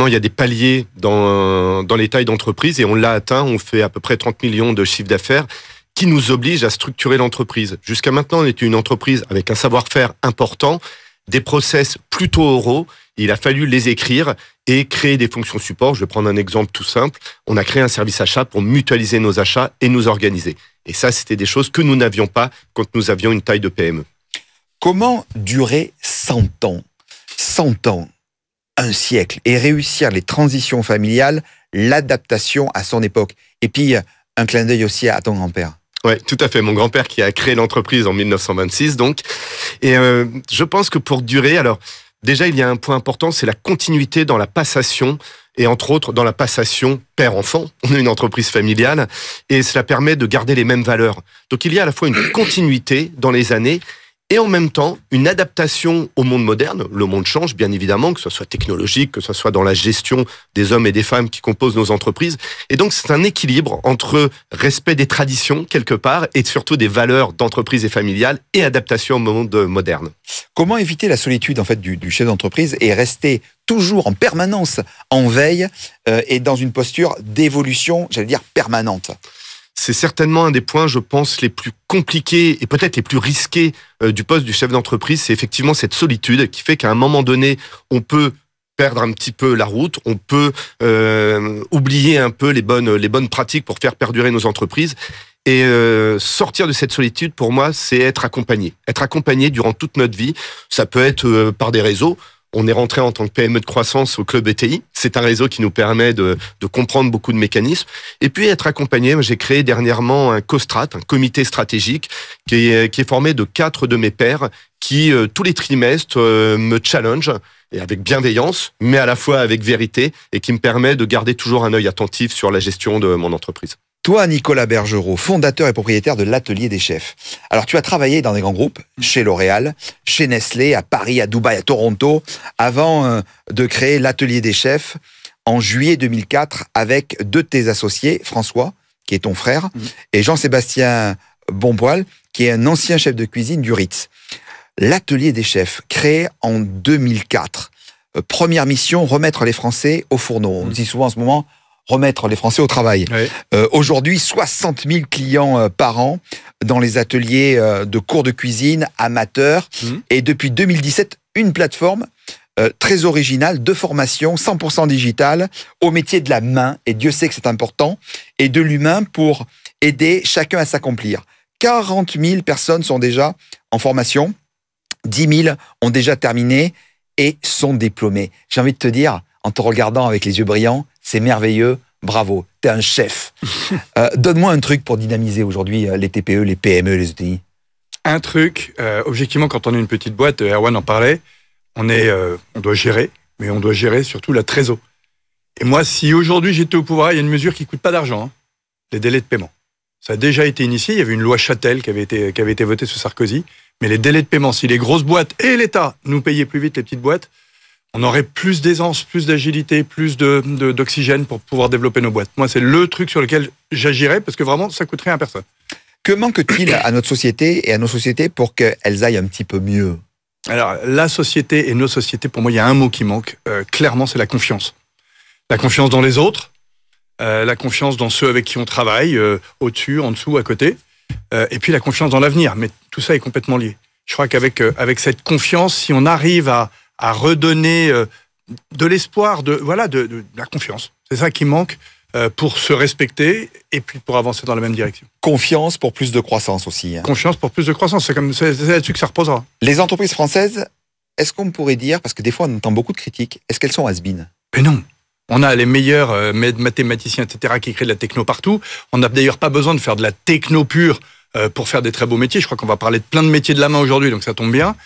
effectivement, il y a des paliers dans les tailles d'entreprise et on l'a atteint. On fait à peu près 30 millions de chiffre d'affaires qui nous oblige à structurer l'entreprise. Jusqu'à maintenant, on était une entreprise avec un savoir-faire important, des process plutôt oraux. Il a fallu les écrire et créer des fonctions support. Je vais prendre un exemple tout simple. On a créé un service achat pour mutualiser nos achats et nous organiser. Et ça, c'était des choses que nous n'avions pas quand nous avions une taille de PME. Comment durer 100 ans, 100 ans, un siècle, et réussir les transitions familiales, l'adaptation à son époque? Et puis, un clin d'œil aussi à ton grand-père. Ouais, tout à fait. Mon grand-père qui a créé l'entreprise en 1926, donc. Et je pense que pour durer, alors déjà il y a un point important, c'est la continuité dans la passation et entre autres dans la passation père-enfant. On est une entreprise familiale et cela permet de garder les mêmes valeurs. Donc il y a à la fois une continuité dans les années et en même temps une adaptation au monde moderne. Le monde change bien évidemment, que ce soit technologique, que ce soit dans la gestion des hommes et des femmes qui composent nos entreprises. Et donc c'est un équilibre entre respect des traditions quelque part et surtout des valeurs d'entreprise et familiale et adaptation au monde moderne. Comment éviter la solitude en fait du chef d'entreprise et rester toujours en permanence en veille et dans une posture d'évolution, j'allais dire permanente? C'est certainement un des points, je pense, les plus compliqués et peut-être les plus risqués du poste du chef d'entreprise. C'est effectivement cette solitude qui fait qu'à un moment donné, on peut perdre un petit peu la route, on peut oublier un peu les bonnes pratiques pour faire perdurer nos entreprises. Et sortir de cette solitude, pour moi, c'est être accompagné. Être accompagné durant toute notre vie. Ça peut être par des réseaux. On est rentré en tant que PME de croissance au Club ETI. C'est un réseau qui nous permet de comprendre beaucoup de mécanismes. Et puis être accompagné, j'ai créé dernièrement un COSTRAT, un comité stratégique, qui est formé de 4 de mes pairs qui, tous les trimestres, me challenge, et avec bienveillance, mais à la fois avec vérité, et qui me permet de garder toujours un œil attentif sur la gestion de mon entreprise. Toi, Nicolas Bergerot, fondateur et propriétaire de l'Atelier des Chefs. Alors, tu as travaillé dans des grands groupes, chez L'Oréal, chez Nestlé, à Paris, à Dubaï, à Toronto, avant de créer l'Atelier des Chefs en juillet 2004 avec 2 de tes associés, François, qui est ton frère, et Jean-Sébastien Bonpoil, qui est un ancien chef de cuisine du Ritz. L'Atelier des Chefs, créé en 2004. Première mission, remettre les Français au fourneau. On dit souvent en ce moment, remettre les Français au travail. Oui. Aujourd'hui, 60 000 clients par an dans les ateliers de cours de cuisine amateurs. Et depuis 2017, une plateforme très originale de formation 100% digitale au métier de la main. Et Dieu sait que c'est important. Et de l'humain pour aider chacun à s'accomplir. 40 000 personnes sont déjà en formation. 10 000 ont déjà terminé et sont diplômés. J'ai envie de te dire, en te regardant avec les yeux brillants, c'est merveilleux, bravo, t'es un chef. Donne-moi un truc pour dynamiser aujourd'hui les TPE, les PME, les ETI. Un truc, objectivement, quand on est une petite boîte, Erwan en parlait, on doit gérer, mais on doit gérer surtout la trésor. Et moi, si aujourd'hui j'étais au pouvoir, il y a une mesure qui ne coûte pas d'argent, les délais de paiement. Ça a déjà été initié, il y avait une loi Châtel qui avait été votée sous Sarkozy, mais les délais de paiement, si les grosses boîtes et l'État nous payaient plus vite les petites boîtes, on aurait plus d'aisance, plus d'agilité, plus d'oxygène pour pouvoir développer nos boîtes. Moi, c'est le truc sur lequel j'agirais, parce que vraiment, ça coûte rien à personne. Que manque-t-il à notre société et à nos sociétés pour qu'elles aillent un petit peu mieux? Alors, la société et nos sociétés, pour moi, il y a un mot qui manque. Clairement, c'est la confiance. La confiance dans les autres, la confiance dans ceux avec qui on travaille, au-dessus, en dessous, à côté, et puis la confiance dans l'avenir. Mais tout ça est complètement lié. Je crois qu'avec cette confiance, si on arrive à redonner de l'espoir, de la confiance. C'est ça qui manque pour se respecter et puis pour avancer dans la même direction. Confiance pour plus de croissance aussi. Confiance pour plus de croissance, c'est là-dessus que ça reposera. Les entreprises françaises, est-ce qu'on pourrait dire, parce que des fois on entend beaucoup de critiques, est-ce qu'elles sont has-been? Mais non. On a les meilleurs mathématiciens, etc., qui créent de la techno partout. On n'a d'ailleurs pas besoin de faire de la techno pure pour faire des très beaux métiers. Je crois qu'on va parler de plein de métiers de la main aujourd'hui, donc ça tombe bien.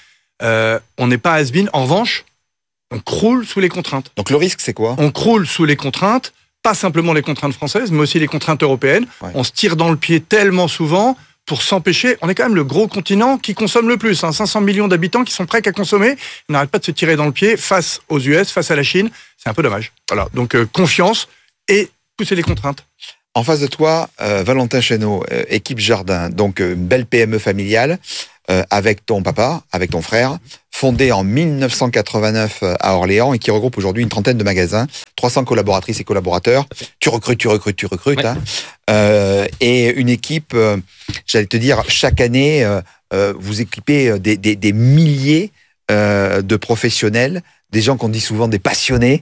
On n'est pas has-been. En revanche, on croule sous les contraintes. Donc le risque, c'est quoi? On croule sous les contraintes, pas simplement les contraintes françaises, mais aussi les contraintes européennes. Ouais. On se tire dans le pied tellement souvent pour s'empêcher. On est quand même le gros continent qui consomme le plus. 500 millions d'habitants qui sont prêts qu'à consommer. On n'arrête pas de se tirer dans le pied face aux US, face à la Chine. C'est un peu dommage. Voilà. Donc confiance et pousser les contraintes. En face de toi, Valentin Chéneau, équipe Jardin, donc une belle PME familiale, avec ton papa, avec ton frère, fondée en 1989 à Orléans et qui regroupe aujourd'hui une trentaine de magasins 300 collaboratrices et collaborateurs. Tu recrutes. Ouais. Hein. Et une équipe, j'allais te dire, chaque année, vous équipez des milliers de professionnels, des gens qu'on dit souvent des passionnés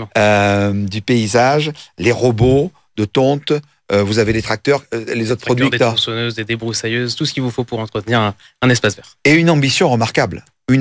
du paysage, les robots de tonte, vous avez les tracteurs, les autres produits. Des tronçonneuses, des débroussailleuses, tout ce qu'il vous faut pour entretenir un espace vert. Et une ambition remarquable.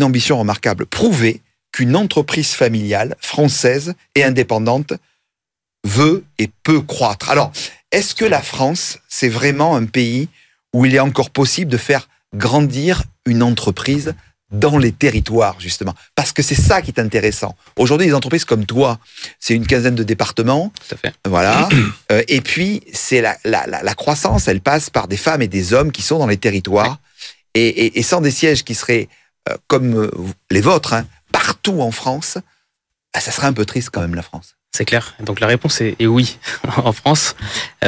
Prouver qu'une entreprise familiale, française et indépendante veut et peut croître. Alors, est-ce que la France, c'est vraiment un pays où il est encore possible de faire grandir une entreprise dans les territoires, justement? Parce que c'est ça qui est intéressant. Aujourd'hui, des entreprises comme toi, c'est une quinzaine de départements. Tout à fait. Voilà. Et puis, c'est la croissance, elle passe par des femmes et des hommes qui sont dans les territoires. Ouais. Et sans des sièges qui seraient comme les vôtres, hein, partout en France, ça serait un peu triste quand même, la France. C'est clair. Donc la réponse est oui. En France,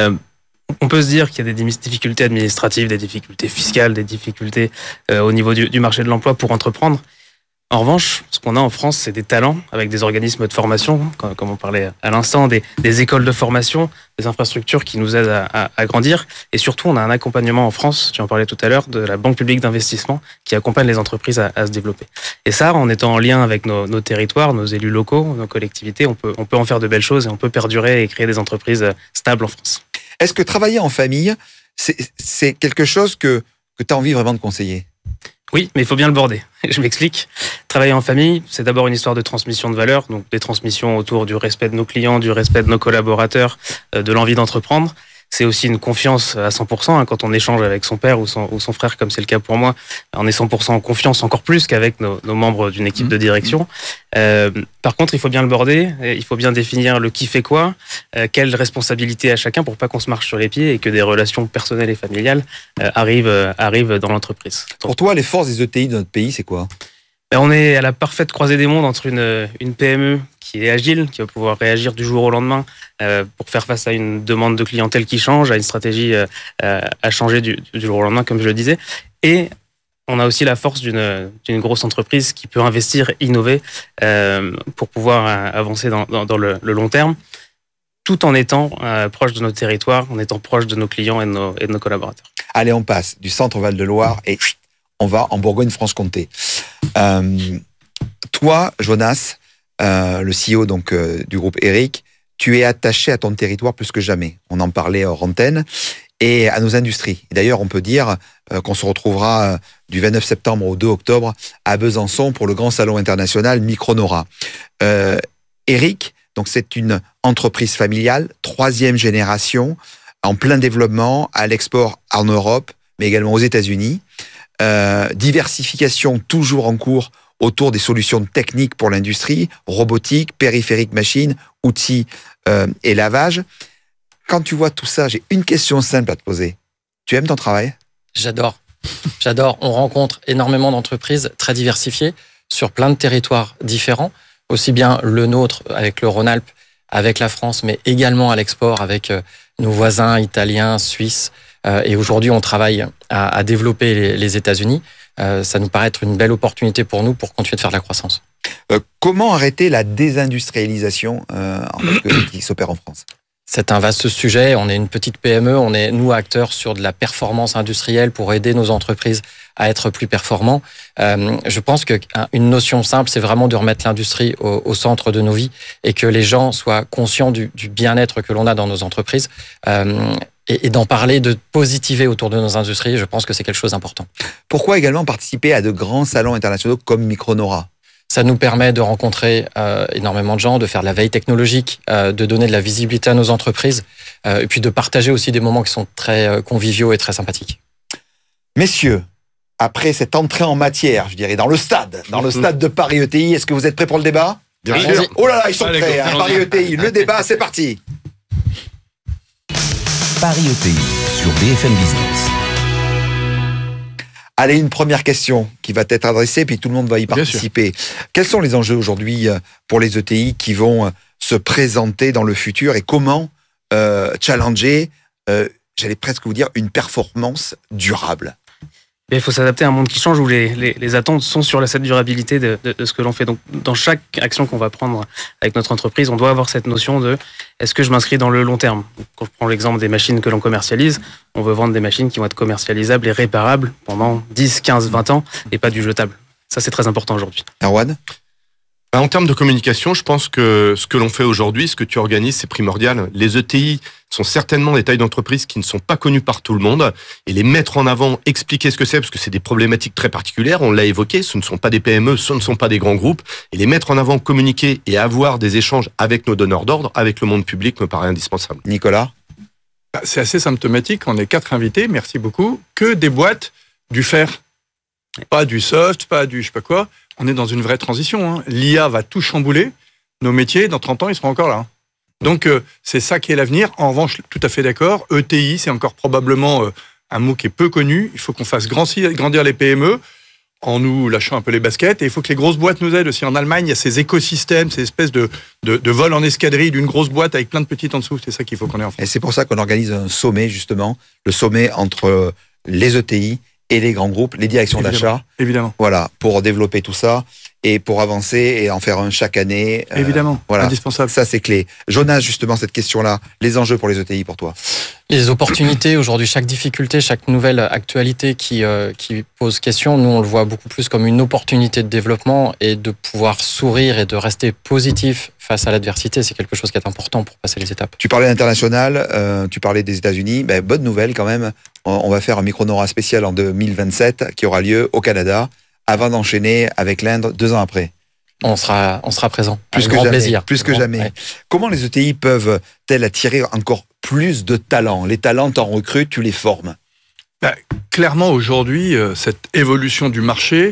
on peut se dire qu'il y a des difficultés administratives, des difficultés fiscales, des difficultés au niveau du marché de l'emploi pour entreprendre. En revanche, ce qu'on a en France, c'est des talents avec des organismes de formation, comme on parlait à l'instant, des écoles de formation, des infrastructures qui nous aident à grandir. Et surtout, on a un accompagnement en France, tu en parlais tout à l'heure, de la Banque publique d'investissement qui accompagne les entreprises à se développer. Et ça, en étant en lien avec nos territoires, nos élus locaux, nos collectivités, on peut en faire de belles choses et on peut perdurer et créer des entreprises stables en France. Est-ce que travailler en famille, c'est quelque chose que tu as envie vraiment de conseiller ? Oui, mais il faut bien le border. Je m'explique. Travailler en famille, c'est d'abord une histoire de transmission de valeurs, donc des transmissions autour du respect de nos clients, du respect de nos collaborateurs, de l'envie d'entreprendre. C'est aussi une confiance à 100%. Quand on échange avec son père ou son frère, comme c'est le cas pour moi, on est 100% en confiance, encore plus qu'avec nos membres d'une équipe de direction. Par contre, il faut bien le border, il faut bien définir le qui fait quoi, quelle responsabilité à chacun pour pas qu'on se marche sur les pieds et que des relations personnelles et familiales arrivent dans l'entreprise. Pour toi, les forces des ETI de notre pays, c'est quoi ? On est à la parfaite croisée des mondes entre une PME qui est agile, qui va pouvoir réagir du jour au lendemain pour faire face à une demande de clientèle qui change, à une stratégie à changer du jour au lendemain, comme je le disais. Et on a aussi la force d'une grosse entreprise qui peut investir, innover pour pouvoir avancer dans le long terme, tout en étant proche de nos territoires, en étant proche de nos clients et de nos collaborateurs. Allez, on passe du centre Val-de-Loire et on va en Bourgogne-Franche-Comté. Toi, Jonas, le CEO donc, du groupe Eric, tu es attaché à ton territoire plus que jamais. On en parlait hors antenne. Et à nos industries. Et d'ailleurs, on peut dire qu'on se retrouvera du 29 septembre au 2 octobre à Besançon pour le grand salon international Micronora. Eric, donc c'est une entreprise familiale, 3e génération, en plein développement, à l'export en Europe, mais également aux États-Unis. Diversification toujours en cours autour des solutions techniques pour l'industrie, robotique, périphérique machine, outils et lavage. Quand tu vois tout ça, j'ai une question simple à te poser. Tu aimes ton travail ? J'adore. On rencontre énormément d'entreprises très diversifiées sur plein de territoires différents, aussi bien le nôtre avec le Rhône-Alpes, avec la France, mais également à l'export avec nos voisins italiens, suisses. Et aujourd'hui, on travaille à développer les États-Unis. Ça nous paraît être une belle opportunité pour nous pour continuer de faire de la croissance. Comment arrêter la désindustrialisation qui s'opère en France ? C'est un vaste sujet. On est une petite PME. On est, nous, acteurs sur de la performance industrielle pour aider nos entreprises à être plus performants. Je pense qu'une notion simple, c'est vraiment de remettre l'industrie au centre de nos vies et que les gens soient conscients du bien-être que l'on a dans nos entreprises. Et d'en parler, de positiver autour de nos industries, je pense que c'est quelque chose d'important. Pourquoi également participer à de grands salons internationaux comme Micronora ? Ça nous permet de rencontrer énormément de gens, de faire de la veille technologique, de donner de la visibilité à nos entreprises, et puis de partager aussi des moments qui sont très conviviaux et très sympathiques. Messieurs, après cette entrée en matière, je dirais, dans le stade de Paris ETI, est-ce que vous êtes prêts pour le débat ? Bien sûr. Oh là là, ils sont prêts, hein, Paris ETI, le débat, c'est parti. Paris ETI sur BFM Business. Allez, une première question qui va être adressée, puis tout le monde va y participer. Quels sont les enjeux aujourd'hui pour les ETI qui vont se présenter dans le futur et comment challenger, j'allais presque vous dire, une performance durable ? Il faut s'adapter à un monde qui change où les attentes sont sur cette durabilité de ce que l'on fait. Donc, dans chaque action qu'on va prendre avec notre entreprise, on doit avoir cette notion de est-ce que je m'inscris dans le long terme? Quand je prends l'exemple des machines que l'on commercialise, on veut vendre des machines qui vont être commercialisables et réparables pendant 10, 15, 20 ans et pas du jetable. Ça, c'est très important aujourd'hui. Erwan? En termes de communication, je pense que ce que l'on fait aujourd'hui, ce que tu organises, c'est primordial. Les ETI sont certainement des tailles d'entreprise qui ne sont pas connues par tout le monde. Et les mettre en avant, expliquer ce que c'est, parce que c'est des problématiques très particulières, on l'a évoqué, ce ne sont pas des PME, ce ne sont pas des grands groupes. Et les mettre en avant, communiquer et avoir des échanges avec nos donneurs d'ordre, avec le monde public, me paraît indispensable. Nicolas? C'est assez symptomatique, on est 4 invités, merci beaucoup, que des boîtes du fer. Pas du soft, pas du je sais pas quoi. On est dans une vraie transition. Hein. L'IA va tout chambouler. Nos métiers, dans 30 ans, ils seront encore là. Donc, c'est ça qui est l'avenir. En revanche, tout à fait d'accord. ETI, c'est encore probablement un mot qui est peu connu. Il faut qu'on fasse grandir les PME en nous lâchant un peu les baskets. Et il faut que les grosses boîtes nous aident aussi. En Allemagne, il y a ces écosystèmes, ces espèces de vols en escadrille d'une grosse boîte avec plein de petites en dessous. C'est ça qu'il faut qu'on ait en France. Et c'est pour ça qu'on organise un sommet, justement. Le sommet entre les ETI et les grands groupes, les directions d'achat. Évidemment. Voilà, pour développer tout ça et pour avancer et en faire un chaque année. Évidemment, voilà. Indispensable. Ça, c'est clé. Jonas, justement, cette question-là, les enjeux pour les ETI pour toi? Les opportunités, aujourd'hui, chaque difficulté, chaque nouvelle actualité qui pose question, nous, on le voit beaucoup plus comme une opportunité de développement et de pouvoir sourire et de rester positif face à l'adversité. C'est quelque chose qui est important pour passer les étapes. Tu parlais d'international, tu parlais des États-Unis. Bonne nouvelle quand même. On va faire un Micronora spécial en 2027 qui aura lieu au Canada avant d'enchaîner avec l'Inde 2 ans après. On sera présent. Plus que grand jamais. Plaisir. Plus que jamais. Ouais. Comment les ETI peuvent-elles attirer encore plus de talents? Les talents, t'en recrutes, tu les formes. Clairement, aujourd'hui, cette évolution du marché,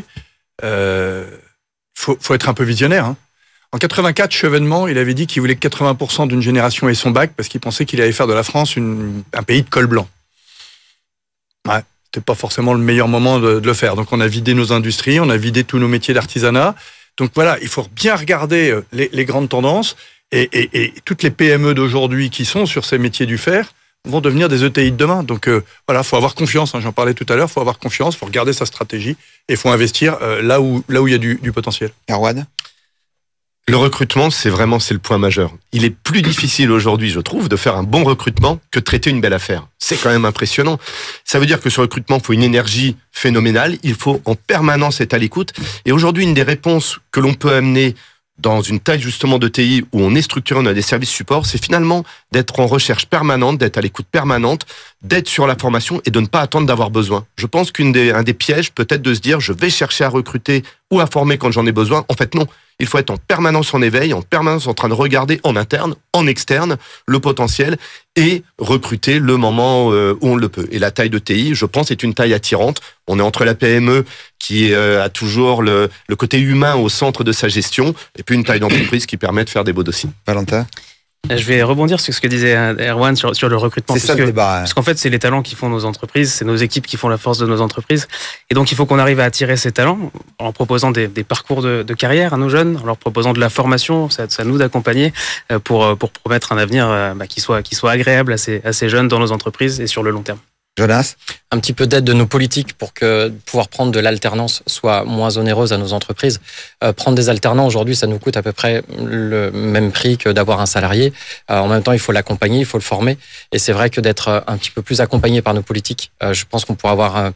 faut être un peu visionnaire. Hein. En 84, Chevènement, il avait dit qu'il voulait que 80% d'une génération ait son bac parce qu'il pensait qu'il allait faire de la France un pays de col blanc. Ouais, c'était pas forcément le meilleur moment de le faire. Donc on a vidé nos industries, on a vidé tous nos métiers d'artisanat. Donc voilà, il faut bien regarder les grandes tendances et toutes les PME d'aujourd'hui qui sont sur ces métiers du fer vont devenir des ETI de demain. Donc voilà, faut avoir confiance. Hein, j'en parlais tout à l'heure. Faut avoir confiance, faut regarder sa stratégie et faut investir là où il y a du potentiel. Erwan? Le recrutement, c'est le point majeur. Il est plus difficile aujourd'hui, je trouve, de faire un bon recrutement que de traiter une belle affaire. C'est quand même impressionnant. Ça veut dire que ce recrutement, il faut une énergie phénoménale. Il faut en permanence être à l'écoute. Et aujourd'hui, une des réponses que l'on peut amener dans une taille justement de TI où on est structuré, on a des services support, c'est finalement d'être en recherche permanente, d'être à l'écoute permanente, d'être sur la formation et de ne pas attendre d'avoir besoin. Je pense un des pièges peut-être de se dire je vais chercher à recruter ou à former quand j'en ai besoin. En fait, non. Il faut être en permanence en éveil, en permanence en train de regarder en interne, en externe, le potentiel et recruter le moment où on le peut. Et la taille de TI, je pense, est une taille attirante. On est entre la PME qui a toujours le côté humain au centre de sa gestion et puis une taille d'entreprise qui permet de faire des beaux dossiers. Valentin? Je vais rebondir sur ce que disait Erwan sur le recrutement. C'est ça le débat. Parce qu'en fait, c'est les talents qui font nos entreprises, c'est nos équipes qui font la force de nos entreprises. Et donc, il faut qu'on arrive à attirer ces talents en proposant des parcours de carrière à nos jeunes, en leur proposant de la formation. C'est à nous d'accompagner pour promettre un avenir qui soit agréable à ces jeunes dans nos entreprises et sur le long terme. Jonas? Un petit peu d'aide de nos politiques pour que pouvoir prendre de l'alternance soit moins onéreuse à nos entreprises. Prendre des alternants aujourd'hui, ça nous coûte à peu près le même prix que d'avoir un salarié. En même temps, il faut l'accompagner, il faut le former. Et c'est vrai que d'être un petit peu plus accompagné par nos politiques, je pense qu'on pourra avoir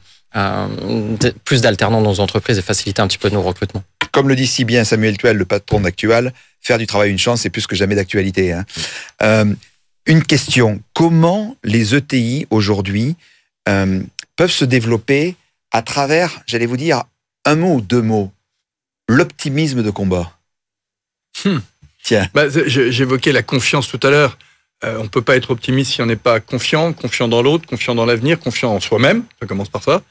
plus d'alternants dans nos entreprises et faciliter un petit peu nos recrutements. Comme le dit si bien Samuel Tuel, le patron d'Actual, faire du travail une chance, c'est plus que jamais d'actualité. Hein. Une question, comment les ETI aujourd'hui peuvent se développer à travers, j'allais vous dire, un mot ou 2 mots, l'optimisme de combat? Tiens. J'évoquais la confiance tout à l'heure. On ne peut pas être optimiste si on n'est pas confiant dans l'autre, confiant dans l'avenir, confiant en soi-même, ça commence par ça,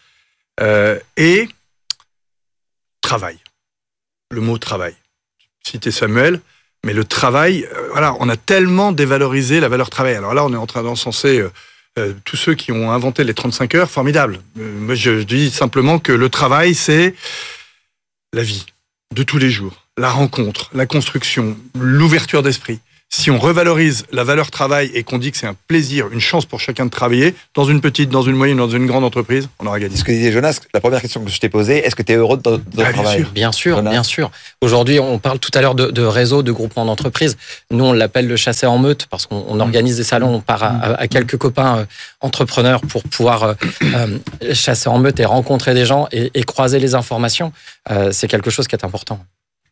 et travail. Le mot travail. Citer Samuel, mais le travail, voilà, on a tellement dévalorisé la valeur travail. Alors là, on est en train d'encenser tous ceux qui ont inventé les 35 heures, formidable. Moi, je dis simplement que le travail, c'est la vie de tous les jours, la rencontre, la construction, l'ouverture d'esprit. Si on revalorise la valeur travail et qu'on dit que c'est un plaisir, une chance pour chacun de travailler, dans une petite, dans une moyenne, dans une grande entreprise, on aura gagné. Ce que disait Jonas, la première question que je t'ai posée, est-ce que tu es heureux de ton travail? Bien sûr, Jonas. bien sûr. Aujourd'hui, on parle tout à l'heure de réseau, de groupement d'entreprises. Nous, on l'appelle le chasser en meute parce qu'on organise des salons, on part à quelques copains entrepreneurs pour pouvoir chasser en meute et rencontrer des gens et croiser les informations. C'est quelque chose qui est important.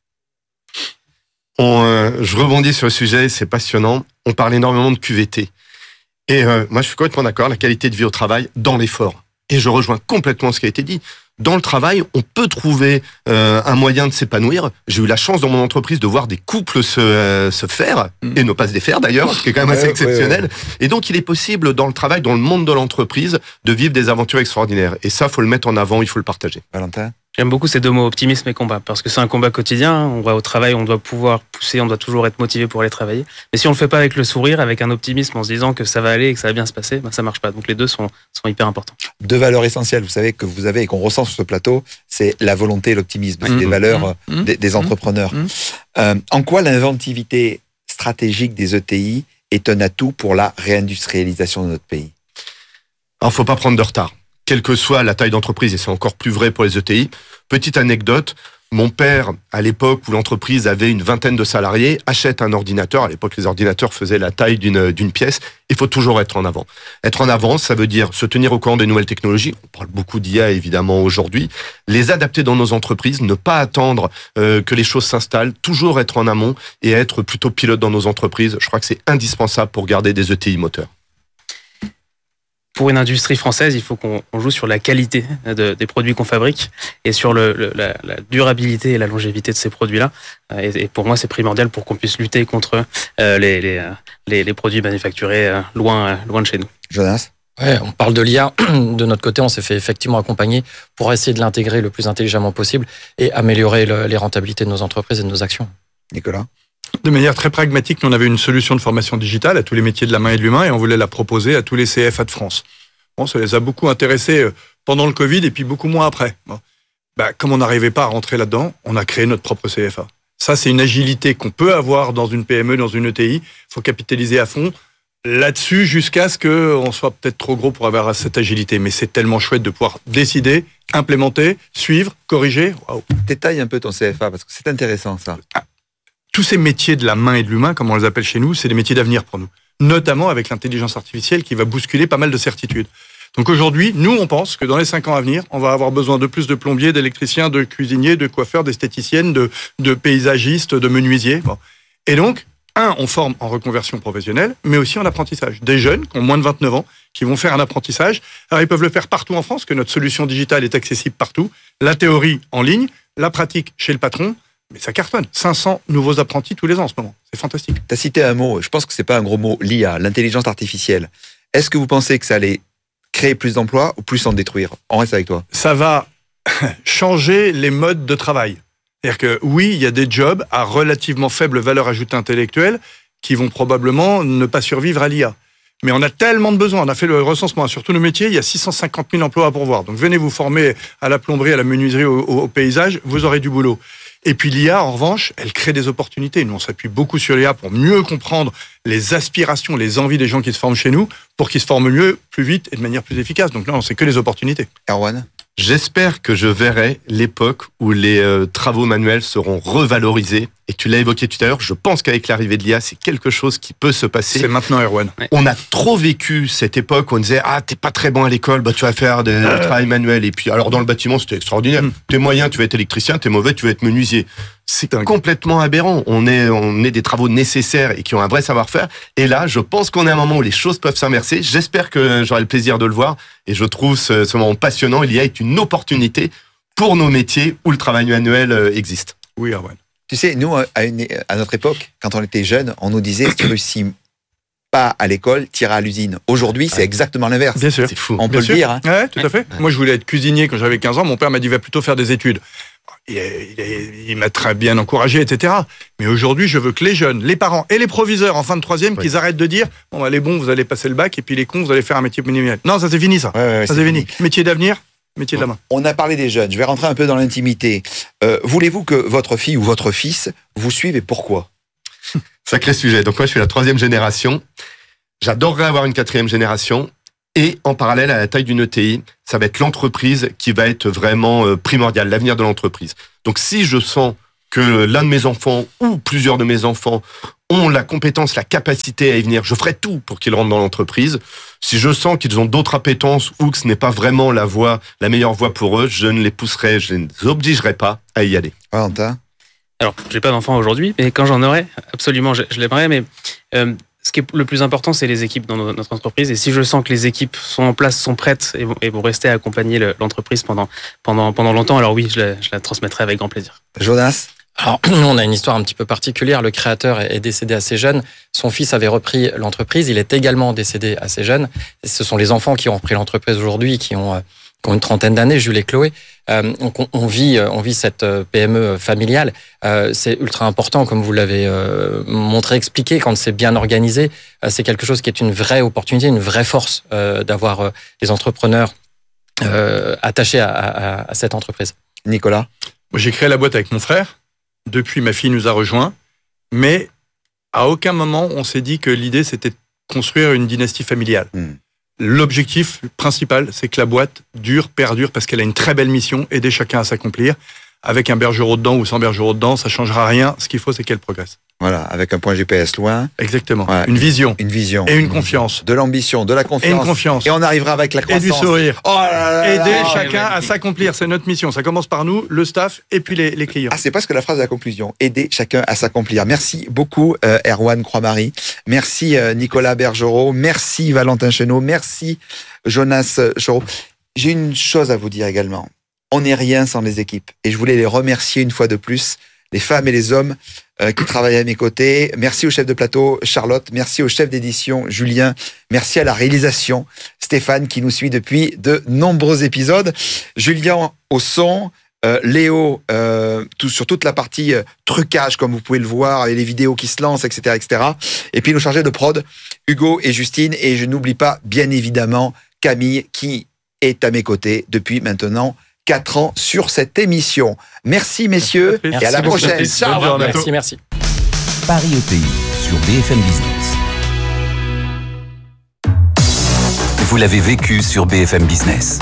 Je rebondis sur le sujet, c'est passionnant. On parle énormément de QVT. Et moi, je suis complètement d'accord, la qualité de vie au travail dans l'effort. Et je rejoins complètement ce qui a été dit. Dans le travail, on peut trouver un moyen de s'épanouir. J'ai eu la chance dans mon entreprise de voir des couples se faire, et ne pas se défaire d'ailleurs, ce qui est quand même assez exceptionnel. Ouais. Et donc, il est possible dans le travail, dans le monde de l'entreprise, de vivre des aventures extraordinaires. Et ça, faut le mettre en avant, il faut le partager. Valentin? J'aime beaucoup ces deux mots, optimisme et combat, parce que c'est un combat quotidien. On va au travail, on doit pouvoir pousser, on doit toujours être motivé pour aller travailler. Mais si on le fait pas avec le sourire, avec un optimisme, en se disant que ça va aller et que ça va bien se passer, ben ça marche pas. Donc les deux sont hyper importants. Deux valeurs essentielles, vous savez, que vous avez et qu'on ressent sur ce plateau, c'est la volonté et l'optimisme. C'est des valeurs des entrepreneurs. En quoi l'inventivité stratégique des ETI est un atout pour la réindustrialisation de notre pays? Alors, faut pas prendre de retard. Quelle que soit la taille d'entreprise, et c'est encore plus vrai pour les ETI. Petite anecdote, mon père, à l'époque où l'entreprise avait une vingtaine de salariés, achète un ordinateur. À l'époque, les ordinateurs faisaient la taille d'une pièce. Il faut toujours être en avant. Être en avant, ça veut dire se tenir au courant des nouvelles technologies. On parle beaucoup d'IA, évidemment, aujourd'hui. Les adapter dans nos entreprises, ne pas attendre que les choses s'installent, toujours être en amont et être plutôt pilote dans nos entreprises. Je crois que c'est indispensable pour garder des ETI moteurs. Pour une industrie française, il faut qu'on joue sur la qualité des produits qu'on fabrique et sur la durabilité et la longévité de ces produits-là. Et pour moi, c'est primordial pour qu'on puisse lutter contre les produits manufacturés loin de chez nous. Jonas? Ouais, on parle de l'IA. De notre côté, on s'est fait effectivement accompagner pour essayer de l'intégrer le plus intelligemment possible et améliorer les rentabilités de nos entreprises et de nos actions. Nicolas? De manière très pragmatique, nous on avait une solution de formation digitale à tous les métiers de la main et de l'humain et on voulait la proposer à tous les CFA de France. Bon, ça les a beaucoup intéressés pendant le Covid et puis beaucoup moins après. Bon. Comme on n'arrivait pas à rentrer là-dedans, on a créé notre propre CFA. Ça, c'est une agilité qu'on peut avoir dans une PME, dans une ETI. Il faut capitaliser à fond là-dessus jusqu'à ce qu'on soit peut-être trop gros pour avoir cette agilité. Mais c'est tellement chouette de pouvoir décider, implémenter, suivre, corriger. Wow. Détaille un peu ton CFA parce que c'est intéressant ça. Tous ces métiers de la main et de l'humain, comme on les appelle chez nous, c'est des métiers d'avenir pour nous. Notamment avec l'intelligence artificielle qui va bousculer pas mal de certitudes. Donc aujourd'hui, nous, on pense que dans les 5 ans à venir, on va avoir besoin de plus de plombiers, d'électriciens, de cuisiniers, de coiffeurs, d'esthéticiennes, de paysagistes, de menuisiers. Bon. Et donc, on forme en reconversion professionnelle, mais aussi en apprentissage. Des jeunes qui ont moins de 29 ans, qui vont faire un apprentissage. Alors, ils peuvent le faire partout en France, que notre solution digitale est accessible partout. La théorie en ligne, la pratique chez le patron. Mais ça cartonne. 500 nouveaux apprentis tous les ans en ce moment. C'est fantastique. Tu as cité un mot, je pense que c'est pas un gros mot, l'IA, l'intelligence artificielle. Est-ce que vous pensez que ça allait créer plus d'emplois ou plus en détruire? On reste avec toi. Ça va changer les modes de travail. C'est-à-dire que oui, il y a des jobs à relativement faible valeur ajoutée intellectuelle qui vont probablement ne pas survivre à l'IA. Mais on a tellement de besoins. On a fait le recensement sur tous nos métiers. Il y a 650 000 emplois à pourvoir. Donc venez vous former à la plomberie, à la menuiserie, au paysage. Vous aurez du boulot. Et puis l'IA, en revanche, elle crée des opportunités. Nous, on s'appuie beaucoup sur l'IA pour mieux comprendre les aspirations, les envies des gens qui se forment chez nous, pour qu'ils se forment mieux, plus vite et de manière plus efficace. Donc non, c'est que les opportunités. Erwan? J'espère que je verrai l'époque où les travaux manuels seront revalorisés. Et tu l'as évoqué tout à l'heure, je pense qu'avec l'arrivée de l'IA, c'est quelque chose qui peut se passer. C'est maintenant, Erwan. Ouais. On a trop vécu cette époque où on disait « Ah, t'es pas très bon à l'école, tu vas faire du travail manuel. » Et puis, alors dans le bâtiment, c'était extraordinaire. T'es moyen, tu vas être électricien, t'es mauvais, tu vas être menuisier. C'est complètement aberrant. On est des travaux nécessaires et qui ont un vrai savoir-faire. Et là, je pense qu'on est à un moment où les choses peuvent s'inverser. J'espère que j'aurai le plaisir de le voir. Et je trouve ce moment passionnant. L'IA est une opportunité pour nos métiers où le travail manuel existe. Oui, Erwan. Tu sais, nous, à notre époque, quand on était jeunes, on nous disait, si tu réussis pas à l'école, t'iras à l'usine. Aujourd'hui, c'est exactement l'inverse. Bien sûr. C'est fou. On peut le dire. Hein. Ouais, tout à fait. Moi, je voulais être cuisinier quand j'avais 15 ans. Mon père m'a dit, va plutôt faire des études. Il m'a très bien encouragé, etc. Mais aujourd'hui, je veux que les jeunes, les parents et les proviseurs en fin de troisième, qu'ils arrêtent de dire, bon, les bons, vous allez passer le bac, et puis les cons, vous allez faire un métier manuel. Non, ça c'est fini, ça. Ouais, ça c'est fini. Métier d'avenir. Métier de la main. On a parlé des jeunes. Je vais rentrer un peu dans l'intimité. Voulez-vous que votre fille ou votre fils vous suive et pourquoi? Sacré sujet. Donc moi, je suis la 3e génération. J'adorerais avoir une 4e génération. Et en parallèle à la taille d'une ETI, ça va être l'entreprise qui va être vraiment primordiale, l'avenir de l'entreprise. Donc si je sens que l'un de mes enfants ou plusieurs de mes enfants ont la compétence, la capacité à y venir, je ferai tout pour qu'ils rentrent dans l'entreprise. Si je sens qu'ils ont d'autres appétences ou que ce n'est pas vraiment la meilleure voie pour eux, je ne les pousserai, je ne les obligerai pas à y aller. Valentin ? Alors, j'ai pas d'enfant aujourd'hui, mais quand j'en aurai, absolument, je l'aimerais. Mais ce qui est le plus important, c'est les équipes dans notre entreprise. Et si je sens que les équipes sont en place, sont prêtes et vont rester à accompagner l'entreprise pendant longtemps, alors oui, je la transmettrai avec grand plaisir. Jonas ? Alors, nous, on a une histoire un petit peu particulière. Le créateur est décédé assez jeune. Son fils avait repris l'entreprise. Il est également décédé assez jeune. Et ce sont les enfants qui ont repris l'entreprise aujourd'hui, qui ont une 30aine d'années, Jules et Chloé. Donc, on vit cette PME familiale. C'est ultra important, comme vous l'avez montré, expliqué, quand c'est bien organisé. C'est quelque chose qui est une vraie opportunité, une vraie force d'avoir des entrepreneurs attachés à cette entreprise. Nicolas ? Moi, j'ai créé la boîte avec mon frère. Depuis, ma fille nous a rejoints. Mais à aucun moment, on s'est dit que l'idée, c'était de construire une dynastie familiale. L'objectif principal, c'est que la boîte perdure, parce qu'elle a une très belle mission, aider chacun à s'accomplir. Avec un bergerot dedans ou sans bergerot dedans, ça changera rien. Ce qu'il faut, c'est qu'elle progresse. Voilà, avec un point GPS loin. Exactement. Ouais, une vision. Une vision. Et une confiance. De l'ambition, de la confiance. Et une confiance. Et on arrivera avec la croissance. Et du sourire. Oh là là aider là. chacun à s'accomplir. C'est notre mission. Ça commence par nous, le staff, et puis les clients. Ah, c'est presque la phrase de la conclusion. Aider chacun à s'accomplir. Merci beaucoup, Erwan Croix-Marie. Merci, Nicolas Bergerot. Merci, Valentin Chenot. Merci, Jonas Chorot. J'ai une chose à vous dire également. On n'est rien sans les équipes. Et je voulais les remercier une fois de plus, les femmes et les hommes qui travaillent à mes côtés. Merci au chef de plateau, Charlotte. Merci au chef d'édition, Julien. Merci à la réalisation, Stéphane, qui nous suit depuis de nombreux épisodes. Julien au son, Léo sur toute la partie trucage, comme vous pouvez le voir, et les vidéos qui se lancent, etc., etc. Et puis nos chargés de prod, Hugo et Justine. Et je n'oublie pas, bien évidemment, Camille, qui est à mes côtés depuis maintenant 4 ans sur cette émission. Merci messieurs, Merci, et à la prochaine. Ciao. Merci. Paris ETI sur BFM Business. Vous l'avez vécu sur BFM Business.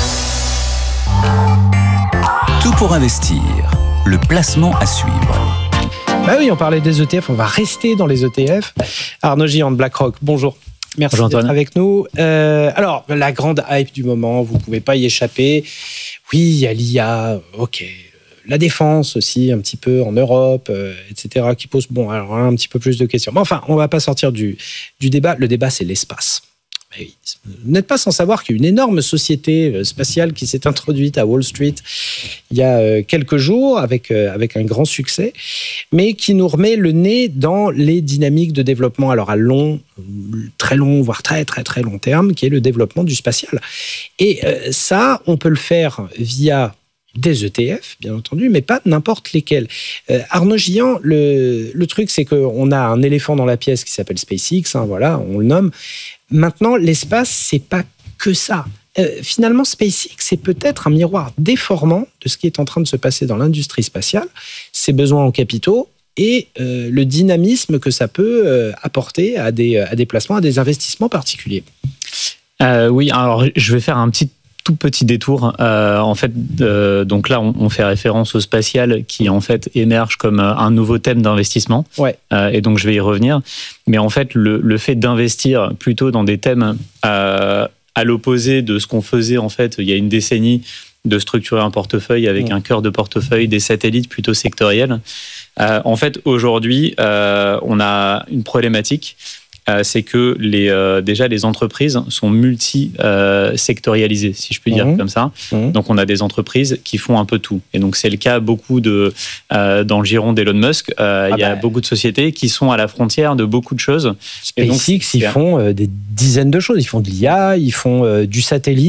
Tout pour investir. Le placement à suivre. Bah oui, on parlait des ETF, on va rester dans les ETF. Arnaud Gian de BlackRock, bonjour. Merci d'être avec nous. Alors, la grande hype du moment, vous ne pouvez pas y échapper. Oui, il y a l'IA, ok. La défense aussi, un petit peu en Europe, etc., qui pose alors, un petit peu plus de questions. Mais enfin, on ne va pas sortir du débat. Le débat, c'est l'espace. Mais oui, vous n'êtes pas sans savoir qu'il y a une énorme société spatiale qui s'est introduite à Wall Street il y a quelques jours avec un grand succès, mais qui nous remet le nez dans les dynamiques de développement alors à très long, voire très très très long terme, qui est le développement du spatial. Et ça, on peut le faire via des ETF, bien entendu, mais pas n'importe lesquels. Arnaud Gian, le truc, c'est qu'on a un éléphant dans la pièce qui s'appelle SpaceX, voilà, on le nomme. Maintenant, l'espace, c'est pas que ça. Finalement, SpaceX, c'est peut-être un miroir déformant de ce qui est en train de se passer dans l'industrie spatiale, ses besoins en capitaux et le dynamisme que ça peut apporter à des placements, à des investissements particuliers. Oui, alors je vais faire un tout petit détour. En fait, donc là, on fait référence au spatial qui, en fait, émerge comme un nouveau thème d'investissement. Ouais. Et donc, je vais y revenir. Mais en fait, le fait d'investir plutôt dans des thèmes à l'opposé de ce qu'on faisait, en fait, il y a une décennie, de structurer un portefeuille avec un cœur de portefeuille, des satellites plutôt sectoriels. En fait, aujourd'hui, on a une problématique. C'est que déjà les entreprises sont multi-sectorialisées, si je puis dire comme ça. Donc on a des entreprises qui font un peu tout. Et donc c'est le cas beaucoup dans le giron d'Elon Musk. Il y a beaucoup de sociétés qui sont à la frontière de beaucoup de choses. SpaceX, ils font des dizaines de choses. Ils font de l'IA, ils font du satellite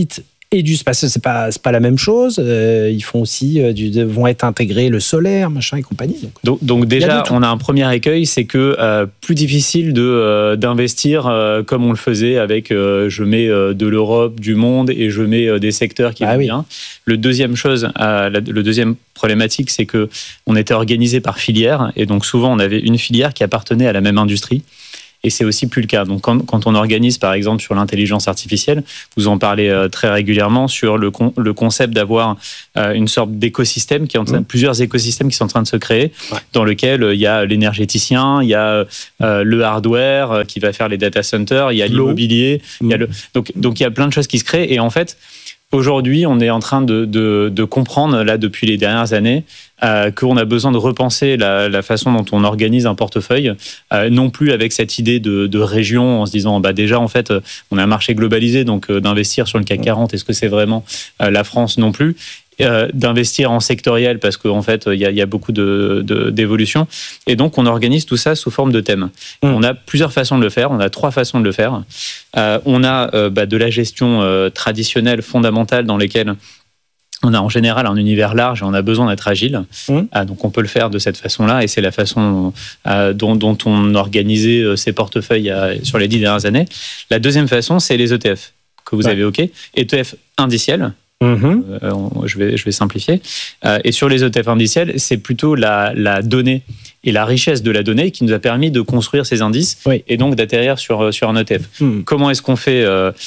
et du spatial, c'est pas la même chose. Ils font aussi vont être intégrés le solaire, machin et compagnie. Donc déjà, on a un premier écueil, c'est que plus difficile d'investir comme on le faisait avec je mets de l'Europe, du monde et je mets des secteurs qui vont bien. Le deuxième problématique, c'est que on était organisé par filière et donc souvent on avait une filière qui appartenait à la même industrie. Et c'est aussi plus le cas. Donc, quand on organise, par exemple, sur l'intelligence artificielle, vous en parlez très régulièrement sur le concept d'avoir une sorte d'écosystème plusieurs écosystèmes qui sont en train de se créer, dans lequel il y a l'énergéticien, il y a le hardware qui va faire les data centers, il y a l'immobilier, il y a donc il y a plein de choses qui se créent. Et en fait, aujourd'hui, on est en train de comprendre, là, depuis les dernières années, qu'on a besoin de repenser la façon dont on organise un portefeuille, non plus avec cette idée de région, en se disant, déjà, en fait, on a un marché globalisé, donc d'investir sur le CAC 40, est-ce que c'est vraiment la France non plus ? D'investir en sectoriel parce qu'en fait il y a beaucoup d'évolution et donc on organise tout ça sous forme de thèmes. On a plusieurs façons de le faire, on a 3 façons de le faire. On a de la gestion traditionnelle fondamentale dans lesquelles on a en général un univers large et on a besoin d'être agile. Donc on peut le faire de cette façon-là et c'est la façon dont on organisait ces portefeuilles sur les 10 dernières années. La deuxième façon, c'est les ETF que vous avez évoqués. ETF indiciels. Je vais simplifier. Et sur les ETF indiciels, c'est plutôt la donnée et la richesse de la donnée qui nous a permis de construire ces indices et donc d'atterrir sur un ETF. Comment est-ce qu'on fait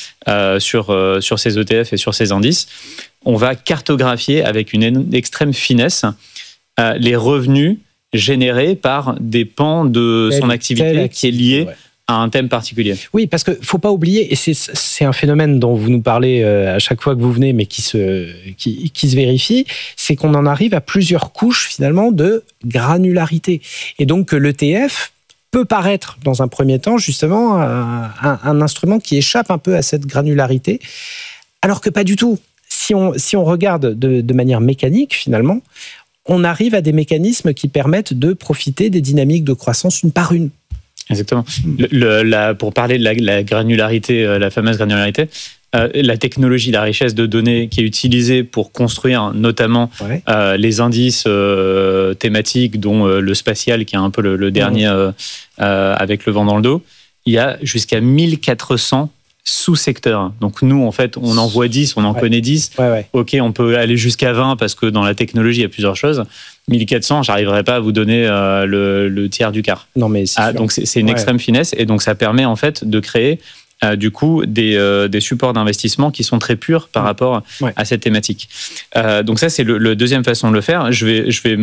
sur ces ETF et sur ces indices ? On va cartographier avec une extrême finesse les revenus générés par des pans de son activité qui est lié à un thème particulier. Oui, parce qu'il ne faut pas oublier, et c'est un phénomène dont vous nous parlez à chaque fois que vous venez, mais qui se vérifie, c'est qu'on en arrive à plusieurs couches finalement de granularité. Et donc l'ETF peut paraître dans un premier temps justement un instrument qui échappe un peu à cette granularité, alors que pas du tout. Si on regarde de manière mécanique finalement, on arrive à des mécanismes qui permettent de profiter des dynamiques de croissance une par une. Exactement. Pour parler de la granularité, la fameuse granularité, la technologie, la richesse de données qui est utilisée pour construire notamment les indices thématiques, dont le spatial, qui est un peu le dernier avec le vent dans le dos, il y a jusqu'à 1400 sous-secteurs. Donc nous, en fait, on en voit 10, on en connaît 10. Ok, on peut aller jusqu'à 20 parce que dans la technologie, il y a plusieurs choses. 1400, j'arriverai pas à vous donner le tiers du quart. Non, mais donc c'est une extrême finesse et donc ça permet en fait de créer du coup des supports d'investissement qui sont très purs par rapport à cette thématique. Donc ça c'est le deuxième façon de le faire. Je vais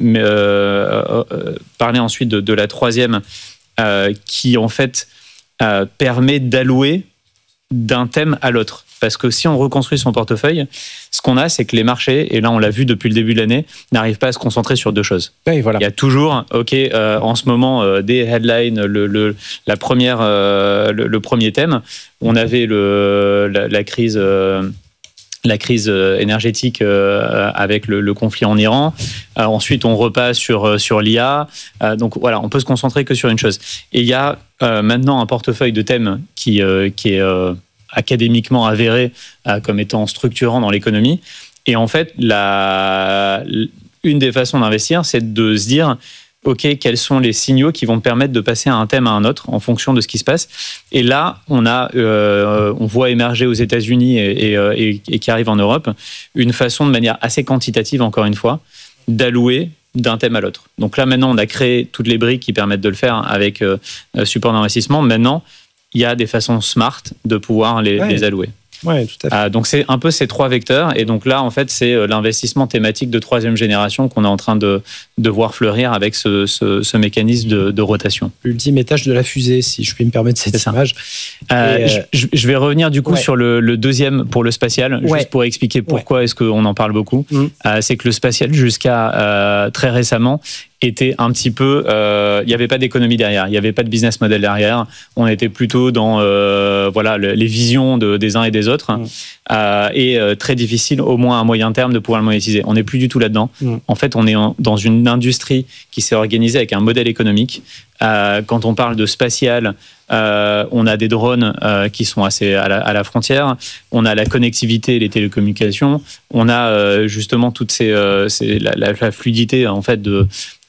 parler ensuite de la troisième qui en fait permet d'allouer d'un thème à l'autre. Parce que si on reconstruit son portefeuille, ce qu'on a, c'est que les marchés, et là on l'a vu depuis le début de l'année, n'arrivent pas à se concentrer sur 2 choses. Oui, voilà. Il y a toujours, en ce moment, des headlines, le premier thème. On avait la crise énergétique avec le conflit en Iran. Ensuite, on repasse sur l'IA. Donc voilà, on peut se concentrer que sur une chose. Et il y a maintenant un portefeuille de thèmes qui est académiquement avéré comme étant structurant dans l'économie. Et en fait, une des façons d'investir, c'est de se dire OK, quels sont les signaux qui vont me permettre de passer à un thème à un autre en fonction de ce qui se passe. Et là, on voit émerger aux États-Unis et qui arrive en Europe une façon de manière assez quantitative, encore une fois, d'allouer d'un thème à l'autre. Donc là, maintenant, on a créé toutes les briques qui permettent de le faire avec support d'investissement. Maintenant, il y a des façons smart de pouvoir les allouer. Ouais, tout à fait. Donc c'est un peu ces 3 vecteurs et donc là en fait c'est l'investissement thématique de 3e génération qu'on est en train de voir fleurir avec ce mécanisme de rotation. L'ultime étage de la fusée, si je puis me permettre cette image. Je vais revenir du coup sur le deuxième pour le spatial, juste pour expliquer pourquoi est-ce qu'on en parle beaucoup. C'est que le spatial jusqu'à très récemment était un petit peu, il n'y avait pas d'économie derrière, il n'y avait pas de business model derrière. On était plutôt dans les visions des uns et des autres et très difficile au moins à moyen terme de pouvoir le monétiser. On n'est plus du tout là-dedans. En fait, on est dans une industrie qui s'est organisée avec un modèle économique Quand on parle de spatial, on a des drones qui sont assez à la frontière. On a la connectivité, les télécommunications. On a justement toute la fluidité en fait de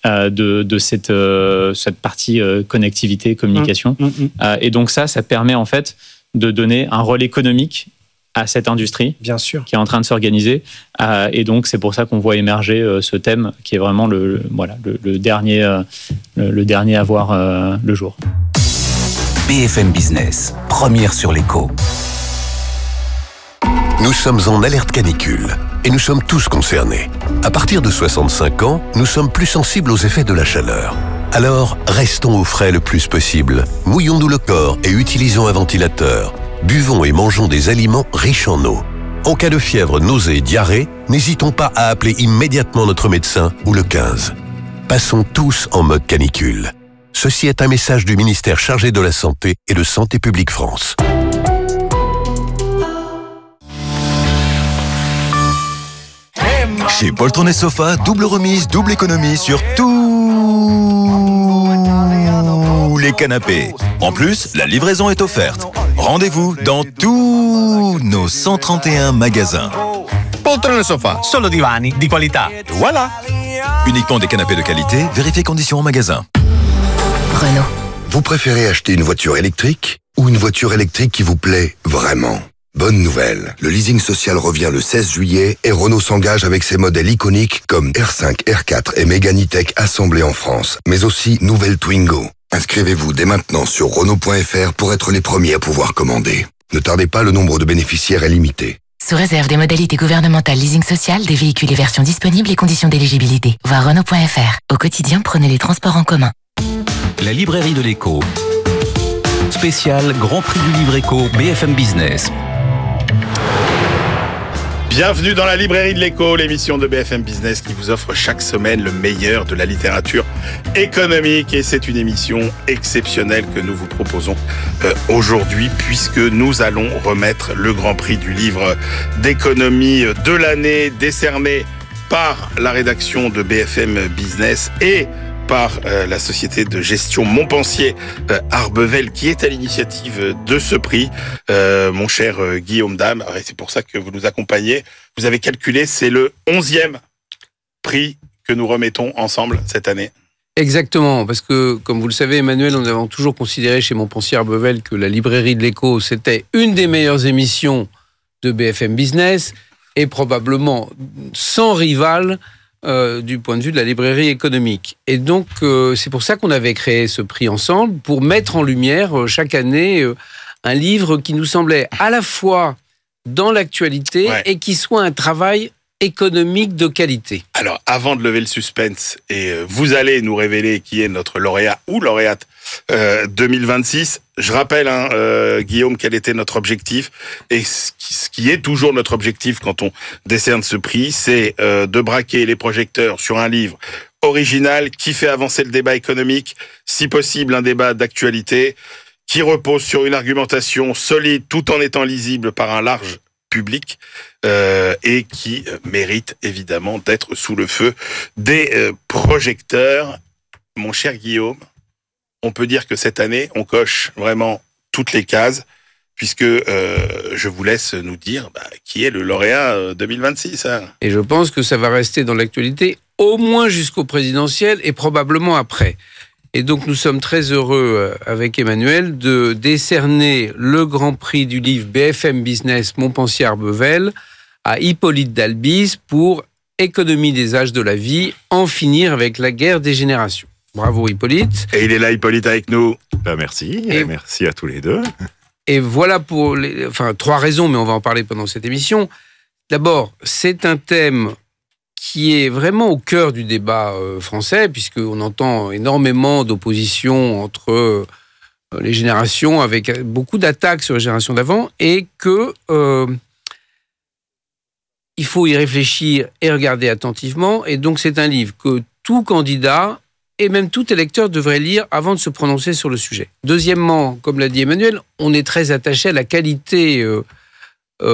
cette partie connectivité, communication. Et donc ça permet en fait de donner un rôle économique à cette industrie, bien sûr, qui est en train de s'organiser. Et donc, c'est pour ça qu'on voit émerger ce thème qui est vraiment le dernier à voir le jour. BFM Business, première sur l'écho. Nous sommes en alerte canicule et nous sommes tous concernés. À partir de 65 ans, nous sommes plus sensibles aux effets de la chaleur. Alors, restons au frais le plus possible. Mouillons-nous le corps et utilisons un ventilateur. Buvons et mangeons des aliments riches en eau. En cas de fièvre, nausée, diarrhée, n'hésitons pas à appeler immédiatement notre médecin ou le 15. Passons tous en mode canicule. Ceci est un message du ministère chargé de la Santé et de Santé publique France. Chez Poltron et Sofa, double remise, double économie sur tous les canapés. En plus, la livraison est offerte. Rendez-vous dans tous nos 131 magasins. Poltron e Sofa, solo divani di qualità. Voilà. Uniquement des canapés de qualité, vérifiez conditions en magasin. Renault. Vous préférez acheter une voiture électrique ou une voiture électrique qui vous plaît vraiment ? Bonne nouvelle, le leasing social revient le 16 juillet et Renault s'engage avec ses modèles iconiques comme R5, R4 et Mégane E-Tech assemblés en France, mais aussi nouvelle Twingo. Inscrivez-vous dès maintenant sur Renault.fr pour être les premiers à pouvoir commander. Ne tardez pas, le nombre de bénéficiaires est limité. Sous réserve des modalités gouvernementales leasing social, des véhicules et versions disponibles et conditions d'éligibilité. Voir Renault.fr. Au quotidien, prenez les transports en commun. La librairie de l'écho. Spécial Grand Prix du Livre Éco BFM Business. Bienvenue dans la librairie de l'écho, l'émission de BFM Business qui vous offre chaque semaine le meilleur de la littérature économique. Et c'est une émission exceptionnelle que nous vous proposons aujourd'hui, puisque nous allons remettre le Grand Prix du livre d'économie de l'année, décerné par la rédaction de BFM Business et par la société de gestion Montpensier Arbevel, qui est à l'initiative de ce prix. Mon cher Guillaume Dame, c'est pour ça que vous nous accompagnez. Vous avez calculé, c'est le 11e prix que nous remettons ensemble cette année. Exactement, parce que, comme vous le savez, Emmanuel, nous avons toujours considéré chez Montpensier Arbevel que la librairie de l'écho, c'était une des meilleures émissions de BFM Business et probablement sans rival du point de vue de la librairie économique. Et donc, c'est pour ça qu'on avait créé ce prix ensemble, pour mettre en lumière chaque année un livre qui nous semblait à la fois dans l'actualité et qui soit un travail économique de qualité. Alors, avant de lever le suspense, et vous allez nous révéler qui est notre lauréat ou lauréate 2026, je rappelle, Guillaume, quel était notre objectif, et ce qui est toujours notre objectif quand on décerne ce prix, c'est de braquer les projecteurs sur un livre original qui fait avancer le débat économique, si possible un débat d'actualité, qui repose sur une argumentation solide tout en étant lisible par un large public et qui mérite évidemment d'être sous le feu des projecteurs. Mon cher Guillaume, on peut dire que cette année, on coche vraiment toutes les cases, puisque je vous laisse nous dire qui est le lauréat 2026. Hein. Et je pense que ça va rester dans l'actualité, au moins jusqu'au présidentiel et probablement après. Et donc nous sommes très heureux avec Emmanuel de décerner le Grand Prix du livre BFM Business Montpensier Arbevel à Hippolyte d'Albise pour Économie des âges de la vie, en finir avec la guerre des générations. Bravo Hippolyte. Et il est là, Hippolyte, avec nous. Merci, et merci à tous les deux. Et voilà pour trois raisons, mais on va en parler pendant cette émission. D'abord, c'est un thème qui est vraiment au cœur du débat français, puisqu'on entend énormément d'opposition entre les générations, avec beaucoup d'attaques sur les générations d'avant, et que il faut y réfléchir et regarder attentivement. Et donc, c'est un livre que tout candidat et même tout électeur devrait lire avant de se prononcer sur le sujet. Deuxièmement, comme l'a dit Emmanuel, on est très attaché à la qualité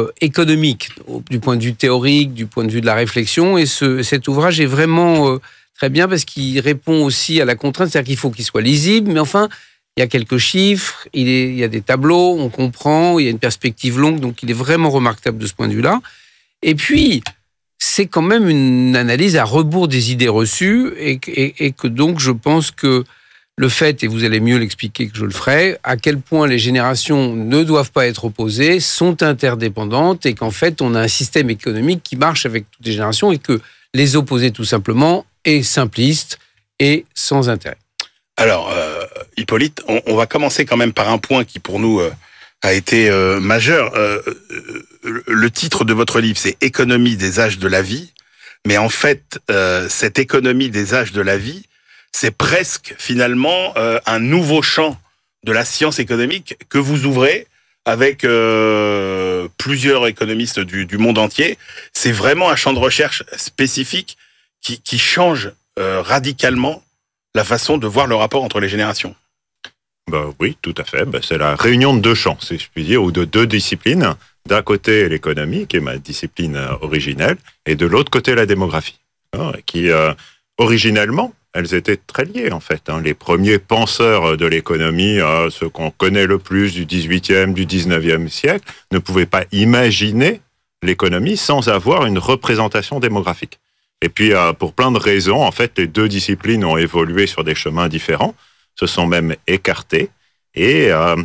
économique, du point de vue théorique, du point de vue de la réflexion, et cet ouvrage est vraiment très bien parce qu'il répond aussi à la contrainte, c'est-à-dire qu'il faut qu'il soit lisible, mais enfin, il y a quelques chiffres, il y a des tableaux, on comprend, il y a une perspective longue, donc il est vraiment remarquable de ce point de vue-là. Et puis, c'est quand même une analyse à rebours des idées reçues et que donc je pense que le fait, et vous allez mieux l'expliquer que je le ferai, à quel point les générations ne doivent pas être opposées, sont interdépendantes et qu'en fait, on a un système économique qui marche avec toutes les générations et que les opposer tout simplement est simpliste et sans intérêt. Alors, Hippolyte, on va commencer quand même par un point qui pour nous a été majeur. Le titre de votre livre, c'est « Économie des âges de la vie ». Mais en fait, cette économie des âges de la vie, c'est presque finalement un nouveau champ de la science économique que vous ouvrez avec plusieurs économistes du monde entier. C'est vraiment un champ de recherche spécifique qui change radicalement la façon de voir le rapport entre les générations. Oui, tout à fait. C'est la réunion de deux champs, si je puis dire, ou de deux disciplines. D'un côté, l'économie, qui est ma discipline originelle, et de l'autre côté, la démographie, qui, originellement, elles étaient très liées, en fait. Les premiers penseurs de l'économie, ceux qu'on connaît le plus du 18e, du 19e siècle, ne pouvaient pas imaginer l'économie sans avoir une représentation démographique. Et puis, pour plein de raisons, en fait, les deux disciplines ont évolué sur des chemins différents, se sont même écartées, et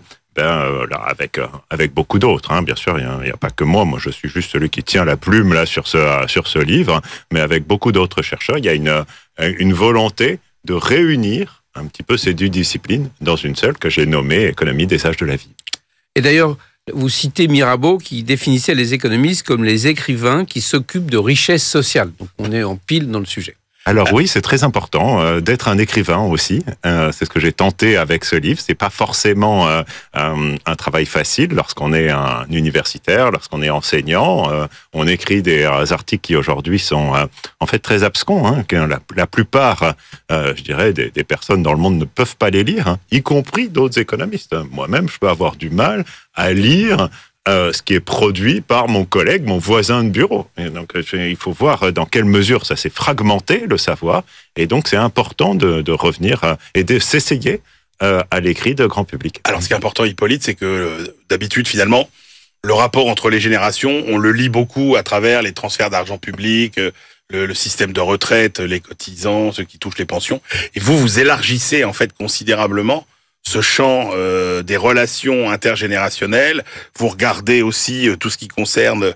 avec beaucoup d'autres. Bien sûr, il n'y a pas que moi. Moi, je suis juste celui qui tient la plume là sur ce livre, mais avec beaucoup d'autres chercheurs, il y a une volonté de réunir un petit peu ces deux disciplines dans une seule que j'ai nommée économie des âges de la vie. Et d'ailleurs, vous citez Mirabeau qui définissait les économistes comme les écrivains qui s'occupent de richesses sociales. Donc on est en pile dans le sujet. Alors oui, c'est très important d'être un écrivain aussi. C'est ce que j'ai tenté avec ce livre. C'est pas forcément un travail facile lorsqu'on est un universitaire, lorsqu'on est enseignant. On écrit des articles qui aujourd'hui sont en fait très abscons. La plupart, je dirais, des personnes dans le monde ne peuvent pas les lire, y compris d'autres économistes. Moi-même, je peux avoir du mal à lire ce qui est produit par mon collègue, mon voisin de bureau. Et donc, il faut voir dans quelle mesure ça s'est fragmenté, le savoir. Et donc, c'est important de revenir et de s'essayer à l'écrit de grand public. Alors, ce qui est important, Hippolyte, c'est que d'habitude, finalement, le rapport entre les générations, on le lit beaucoup à travers les transferts d'argent public, le système de retraite, les cotisants, ceux qui touchent les pensions. Et vous élargissez, en fait, considérablement ce champ des relations intergénérationnelles. Vous regardez aussi tout ce qui concerne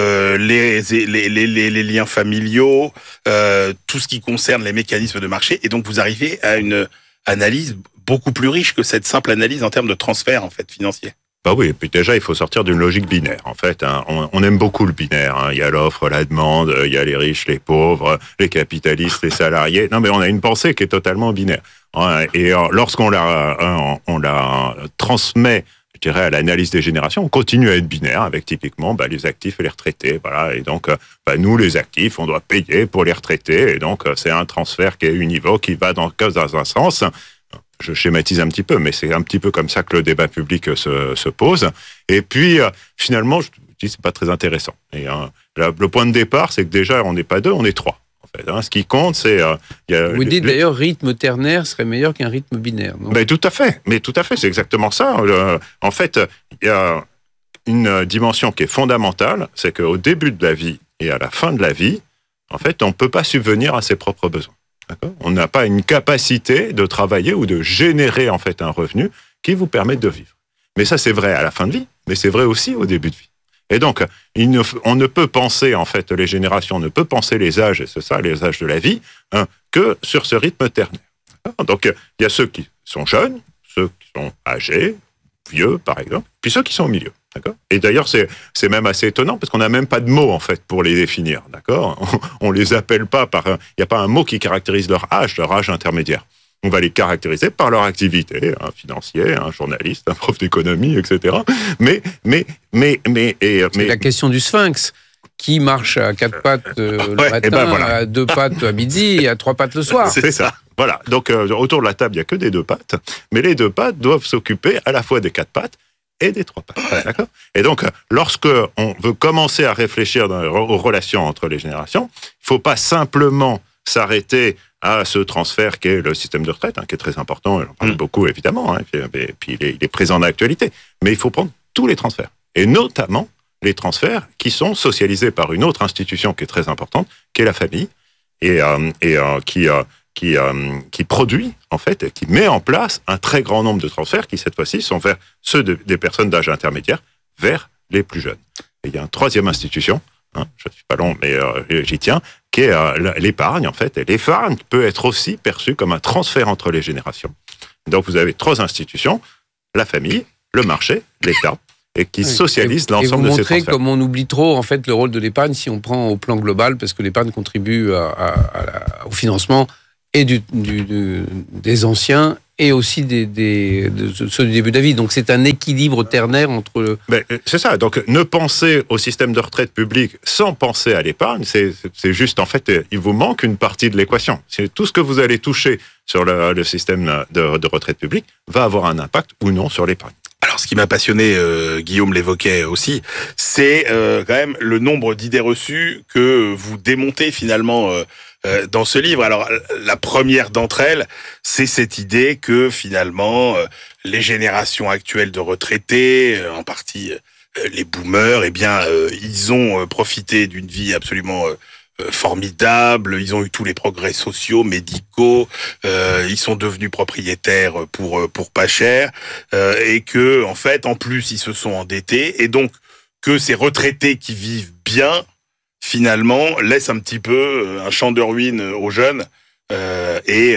les liens familiaux, tout ce qui concerne les mécanismes de marché, et donc vous arrivez à une analyse beaucoup plus riche que cette simple analyse en termes de transfert en fait financier. Oui, et puis déjà, il faut sortir d'une logique binaire. En fait, on aime beaucoup le binaire. Il y a l'offre, la demande, il y a les riches, les pauvres, les capitalistes, les salariés. Non, mais on a une pensée qui est totalement binaire. Et lorsqu'on la transmet, je dirais, à l'analyse des générations, on continue à être binaire avec typiquement les actifs et les retraités. Voilà. Et donc, nous, les actifs, on doit payer pour les retraités. Et donc, c'est un transfert qui est univoque, qui va dans un sens. Je schématise un petit peu, mais c'est un petit peu comme ça que le débat public se pose. Et puis, finalement, je dis c'est pas très intéressant. Et le point de départ, c'est que déjà, on n'est pas deux, on est trois. En fait, ce qui compte, c'est... Vous dites d'ailleurs, rythme ternaire serait meilleur qu'un rythme binaire, non ? Tout à fait, c'est exactement ça. En fait, il y a une dimension qui est fondamentale, c'est qu'au début de la vie et à la fin de la vie, en fait, on ne peut pas subvenir à ses propres besoins. D'accord ? On n'a pas une capacité de travailler ou de générer en fait un revenu qui vous permette de vivre. Mais ça, c'est vrai à la fin de vie, mais c'est vrai aussi au début de vie. Et donc, on ne peut penser, en fait, les générations ne peuvent penser les âges, et c'est ça, les âges de la vie, que sur ce rythme ternaire. D'accord ? Donc, il y a ceux qui sont jeunes, ceux qui sont âgés, vieux, par exemple, puis ceux qui sont au milieu. D'accord ? Et d'ailleurs, c'est même assez étonnant parce qu'on n'a même pas de mots, en fait, pour les définir. D'accord ? On les appelle pas il n'y a pas un mot qui caractérise leur âge intermédiaire. On va les caractériser par leur activité, un financier, un journaliste, un prof d'économie, etc. Mais c'est la question du sphinx. Qui marche à 4 pattes le matin, voilà. À 2 pattes à midi et à 3 pattes le soir. C'est ça. Voilà. Donc, autour de la table, il n'y a que des 2 pattes. Mais les 2 pattes doivent s'occuper à la fois des 4 pattes et des 3 pattes. D'accord ? Et donc, lorsque on veut commencer à réfléchir aux relations entre les générations, il ne faut pas simplement s'arrêter à ce transfert qu'est le système de retraite, qui est très important, on en parle beaucoup évidemment, et puis il est présent dans l'actualité. Mais il faut prendre tous les transferts, et notamment les transferts qui sont socialisés par une autre institution qui est très importante, qui est la famille, et qui produit, en fait, qui met en place un très grand nombre de transferts qui, cette fois-ci, sont vers ceux des personnes d'âge intermédiaire, vers les plus jeunes. Et il y a une troisième institution, je ne suis pas long, mais j'y tiens, qui est l'épargne, en fait. Et l'épargne peut être aussi perçue comme un transfert entre les générations. Donc, vous avez 3 institutions, la famille, le marché, l'État, et qui socialisent l'ensemble de ces transferts. Et vous montrez comme on oublie trop, en fait, le rôle de l'épargne si on prend au plan global, parce que l'épargne contribue au financement et des anciens et aussi de ceux du début de la vie. Donc c'est un équilibre ternaire entre... C'est ça. Donc ne penser au système de retraite public sans penser à l'épargne, c'est juste, en fait, il vous manque une partie de l'équation. C'est tout ce que vous allez toucher sur le système de retraite publique va avoir un impact ou non sur l'épargne. Alors, ce qui m'a passionné, Guillaume l'évoquait aussi, c'est quand même le nombre d'idées reçues que vous démontez finalement dans ce livre. Alors, la première d'entre elles, c'est cette idée que finalement, les générations actuelles de retraités, en partie les boomers, eh bien, ils ont profité d'une vie absolument formidable, ils ont eu tous les progrès sociaux, médicaux, ils sont devenus propriétaires pour pas cher, et que, en fait, en plus, ils se sont endettés, et donc que ces retraités qui vivent bien, finalement, laissent un petit peu un champ de ruines aux jeunes, et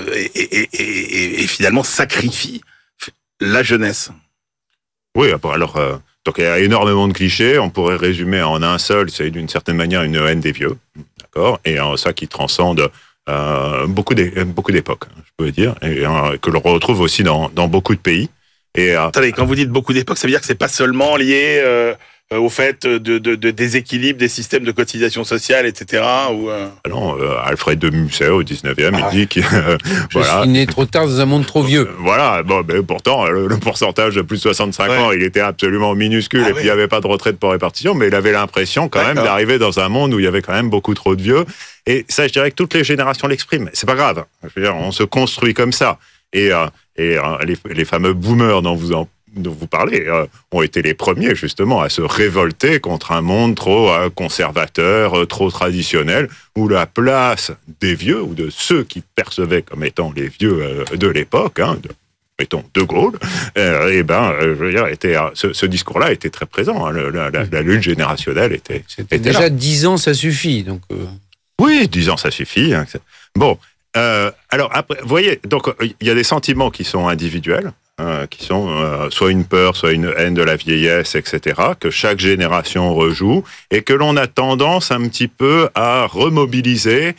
finalement sacrifient la jeunesse. Oui, alors... Donc il y a énormément de clichés, on pourrait résumer en un seul, c'est d'une certaine manière une haine des vieux, d'accord, et ça qui transcende beaucoup d'époques, je peux dire, et que l'on retrouve aussi dans beaucoup de pays. Et attendez, quand vous dites beaucoup d'époques, ça veut dire que c'est pas seulement lié au fait de déséquilibre des systèmes de cotisation sociale, etc. Ou Non, Alfred de Musset au 19e, il dit que je suis né trop tard dans un monde trop vieux. Voilà, bon, mais pourtant le pourcentage de plus de 65 ans, il était absolument minuscule, et puis il n'y avait pas de retraite pour répartition, mais il avait l'impression quand même d'arriver dans un monde où il y avait quand même beaucoup trop de vieux. Et ça, je dirais que toutes les générations l'expriment. C'est pas grave. Je veux dire, on se construit comme ça. Et les fameux boomers dont vous parlez, ont été les premiers justement à se révolter contre un monde trop conservateur, trop traditionnel, où la place des vieux, ou de ceux qui percevaient comme étant les vieux de l'époque, mettons De Gaulle, je veux dire, ce discours-là était très présent. La lutte générationnelle était déjà là. 10 ans, ça suffit. Donc Oui, 10 ans, ça suffit. Bon, alors après, vous voyez, donc il y a des sentiments qui sont individuels, qui sont soit une peur, soit une haine de la vieillesse, etc., que chaque génération rejoue, et que l'on a tendance un petit peu à remobiliser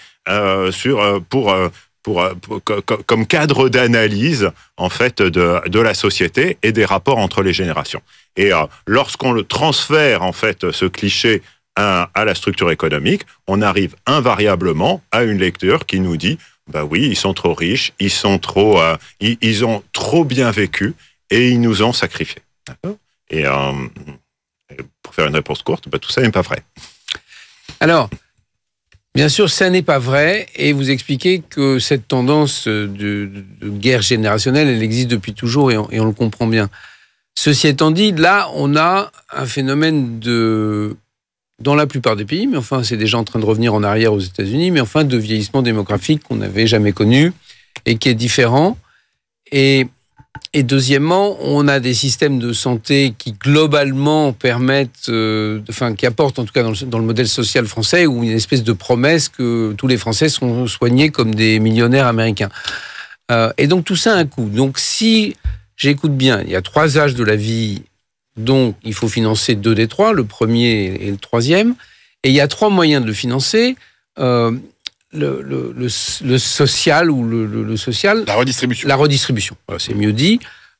comme cadre d'analyse, en fait, de la société et des rapports entre les générations. Et lorsqu'on le transfère, en fait, ce cliché à la structure économique, on arrive invariablement à une lecture qui nous dit oui, ils sont trop riches, ils ont trop bien vécu et ils nous ont sacrifiés. D'accord ? Et pour faire une réponse courte, tout ça n'est pas vrai. Alors, bien sûr, ça n'est pas vrai, et vous expliquez que cette tendance de guerre générationnelle, elle existe depuis toujours, et on le comprend bien. Ceci étant dit, là, on a un phénomène dans la plupart des pays, mais enfin, c'est déjà en train de revenir en arrière aux États-Unis, mais enfin, de vieillissement démographique qu'on n'avait jamais connu et qui est différent. Et deuxièmement, on a des systèmes de santé qui globalement permettent, qui apportent en tout cas dans le modèle social français, où une espèce de promesse que tous les Français sont soignés comme des millionnaires américains. Et donc tout ça a un coût. Donc si j'écoute bien, il y a 3 âges de la vie. Donc, il faut financer 2 des 3, le premier et le troisième. Et il y a 3 moyens de le financer. Le social ou le social. La redistribution. La redistribution, voilà, c'est mieux dit.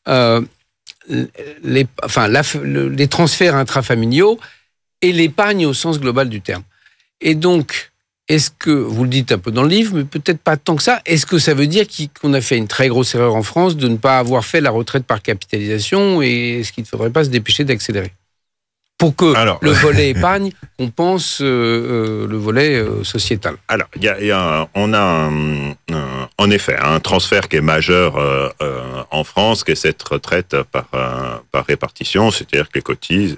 Les transferts intrafamiliaux et l'épargne au sens global du terme. Et donc, est-ce que, vous le dites un peu dans le livre, mais peut-être pas tant que ça, est-ce que ça veut dire qu'on a fait une très grosse erreur en France de ne pas avoir fait la retraite par capitalisation, et est-ce qu'il ne faudrait pas se dépêcher d'accélérer ? pour que le volet épargne compense le volet sociétal. Alors, on a en effet un transfert qui est majeur en France, qui est cette retraite par répartition, c'est-à-dire que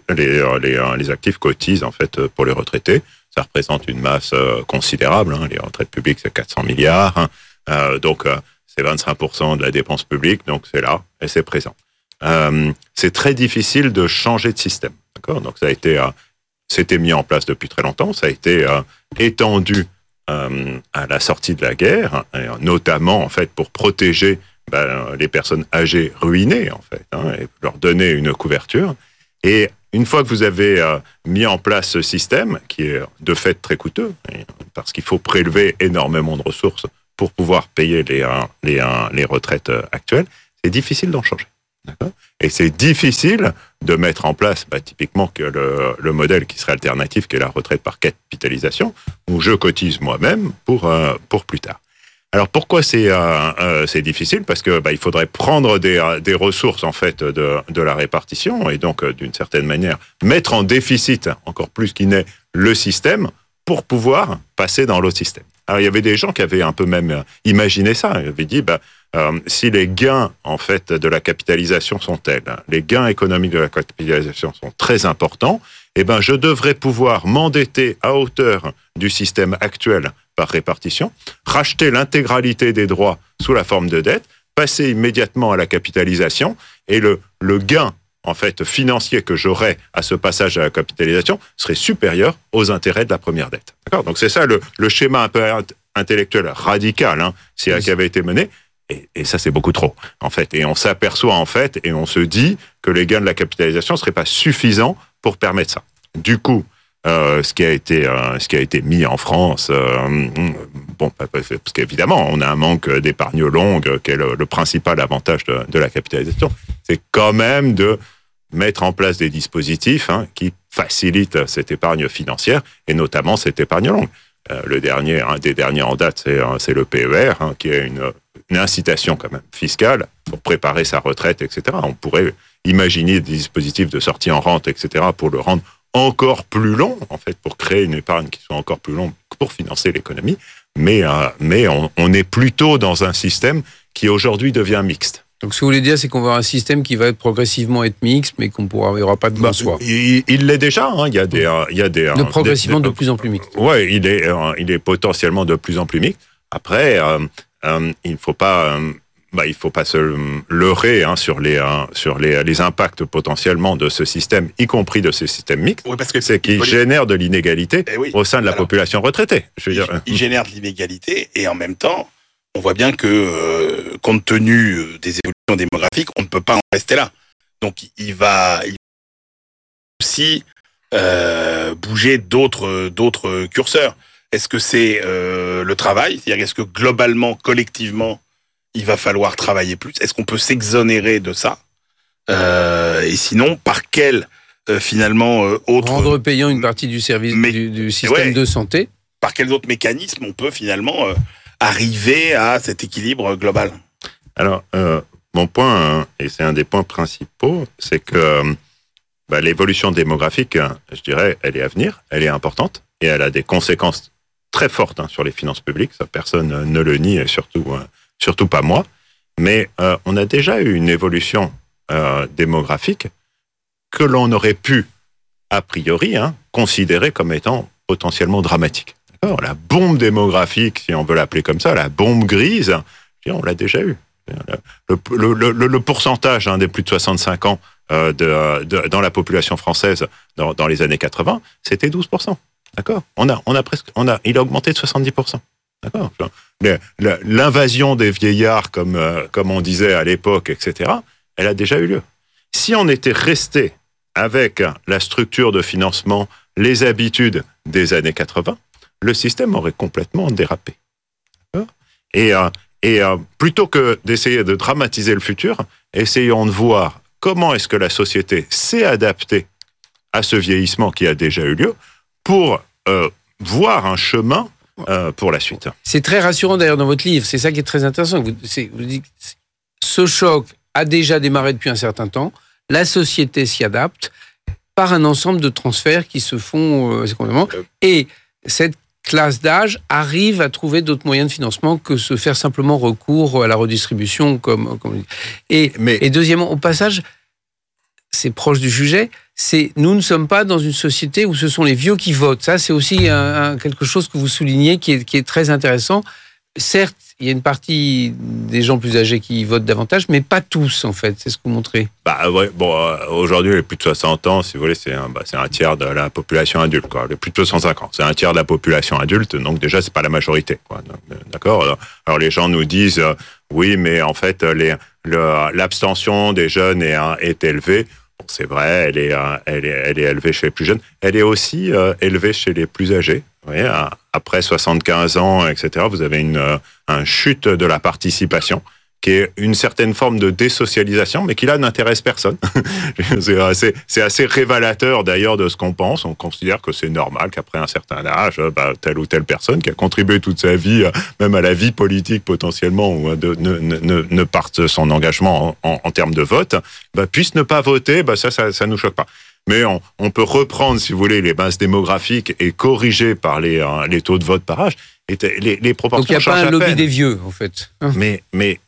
les actifs cotisent en fait pour les retraités. Ça représente une masse considérable. Les retraites publiques, c'est 400 milliards. Donc, c'est 25% de la dépense publique. Donc, c'est là et c'est présent. C'est très difficile de changer de système. D'accord ? Donc, c'était mis en place depuis très longtemps. Ça a été étendu à la sortie de la guerre, et notamment en fait pour protéger les personnes âgées ruinées en fait, et leur donner une couverture. Et une fois que vous avez mis en place ce système, qui est de fait très coûteux, parce qu'il faut prélever énormément de ressources pour pouvoir payer les retraites actuelles, c'est difficile d'en changer. D'accord ? Et c'est difficile de mettre en place, typiquement, que le modèle qui serait alternatif, qui est la retraite par capitalisation, où je cotise moi-même pour plus tard. Alors pourquoi c'est difficile ? Parce que il faudrait prendre des ressources en fait de la répartition et donc d'une certaine manière mettre en déficit encore plus qu'il n'est le système pour pouvoir passer dans l'autre système. Alors il y avait des gens qui avaient un peu même imaginé ça. Ils avaient dit si les gains en fait de la capitalisation sont tels, les gains économiques de la capitalisation sont très importants, je devrais pouvoir m'endetter à hauteur du système actuel par répartition, racheter l'intégralité des droits sous la forme de dette, passer immédiatement à la capitalisation et le gain en fait financier que j'aurais à ce passage à la capitalisation serait supérieur aux intérêts de la première dette. D'accord ? Donc c'est ça le schéma un peu intellectuel radical qui avait été mené. Et ça, c'est beaucoup trop, en fait. Et on s'aperçoit, en fait, et on se dit que les gains de la capitalisation ne seraient pas suffisants pour permettre ça. Du coup, ce qui a été mis en France, parce qu'évidemment, on a un manque d'épargne longue, qui est le principal avantage de la capitalisation, c'est quand même de mettre en place des dispositifs qui facilitent cette épargne financière, et notamment cette épargne longue. Un des derniers en date, c'est le PER, qui est une incitation quand même fiscale pour préparer sa retraite, etc. On pourrait imaginer des dispositifs de sortie en rente, etc. pour le rendre encore plus long, en fait, pour créer une épargne qui soit encore plus longue pour financer l'économie. Mais on est plutôt dans un système qui aujourd'hui devient mixte. Donc, ce que vous voulez dire, c'est qu'on va avoir un système qui va progressivement être mixte, mais il n'y aura pas de bon choix. Il l'est déjà. Il y a des progressivement de plus en plus mixte. Ouais, il est potentiellement de plus en plus mixte. Après, il ne faut pas se leurrer sur les impacts potentiellement de ce système, y compris de ce système mixte. Oui, parce que c'est qu'il génère de l'inégalité au sein de la population retraitée. Il génère de l'inégalité et en même temps, on voit bien que, compte tenu des évolutions démographiques, on ne peut pas en rester là. Donc, il va aussi bouger d'autres curseurs. Est-ce que c'est le travail ? C'est-à-dire, est-ce que globalement, collectivement, il va falloir travailler plus ? Est-ce qu'on peut s'exonérer de ça ? Et sinon, par quel, finalement, autre... Rendre payant une partie du service du système de santé ? Par quels autres mécanismes on peut, finalement... arriver à cet équilibre global ? Alors, mon point, et c'est un des points principaux, c'est que l'évolution démographique, je dirais, elle est à venir, elle est importante, et elle a des conséquences très fortes sur les finances publiques, ça personne ne le nie, et surtout pas moi, mais on a déjà eu une évolution démographique que l'on aurait pu, a priori, considérer comme étant potentiellement dramatique. La bombe démographique, si on veut l'appeler comme ça, la bombe grise, on l'a déjà eu. Le pourcentage des plus de 65 ans dans la population française dans les années 80, c'était 12%. D'accord ? Il a augmenté de 70%. D'accord ? L'invasion des vieillards, comme on disait à l'époque, etc., elle a déjà eu lieu. Si on était resté avec la structure de financement, les habitudes des années 80, le système aurait complètement dérapé. Et plutôt que d'essayer de dramatiser le futur, essayons de voir comment est-ce que la société s'est adaptée à ce vieillissement qui a déjà eu lieu pour voir un chemin pour la suite. C'est très rassurant d'ailleurs dans votre livre, c'est ça qui est très intéressant. Vous dites, ce choc a déjà démarré depuis un certain temps, la société s'y adapte, par un ensemble de transferts qui se font secondairement. Et cette classe d'âge arrive à trouver d'autres moyens de financement que se faire simplement recours à la redistribution. Et deuxièmement, au passage, c'est proche du sujet, nous ne sommes pas dans une société où ce sont les vieux qui votent. Ça, c'est aussi quelque chose que vous soulignez qui est très intéressant. Certes, il y a une partie des gens plus âgés qui votent davantage, mais pas tous, en fait. C'est ce que vous montrez. Aujourd'hui, les plus de 60 ans, si vous voulez, c'est un tiers de la population adulte, quoi. Les plus de 65 ans, c'est un tiers de la population adulte, donc déjà, c'est pas la majorité, quoi. D'accord? Alors, les gens nous disent, oui, mais en fait, l'abstention des jeunes est élevée. Bon, c'est vrai, elle est élevée chez les plus jeunes. Elle est aussi élevée chez les plus âgés. Vous voyez, après 75 ans, etc., vous avez une chute de la participation qui est une certaine forme de désocialisation, mais qui là n'intéresse personne. C'est assez révélateur d'ailleurs de ce qu'on pense. On considère que c'est normal qu'après un certain âge, telle ou telle personne qui a contribué toute sa vie, même à la vie politique potentiellement, ou ne parte son engagement en termes de vote, puisse ne pas voter. Ça nous choque pas. Mais on peut reprendre, si vous voulez, les bases démographiques et corriger par les taux de vote par âge. Et les proportions. Donc il n'y a pas un lobby des vieux, en fait. Mais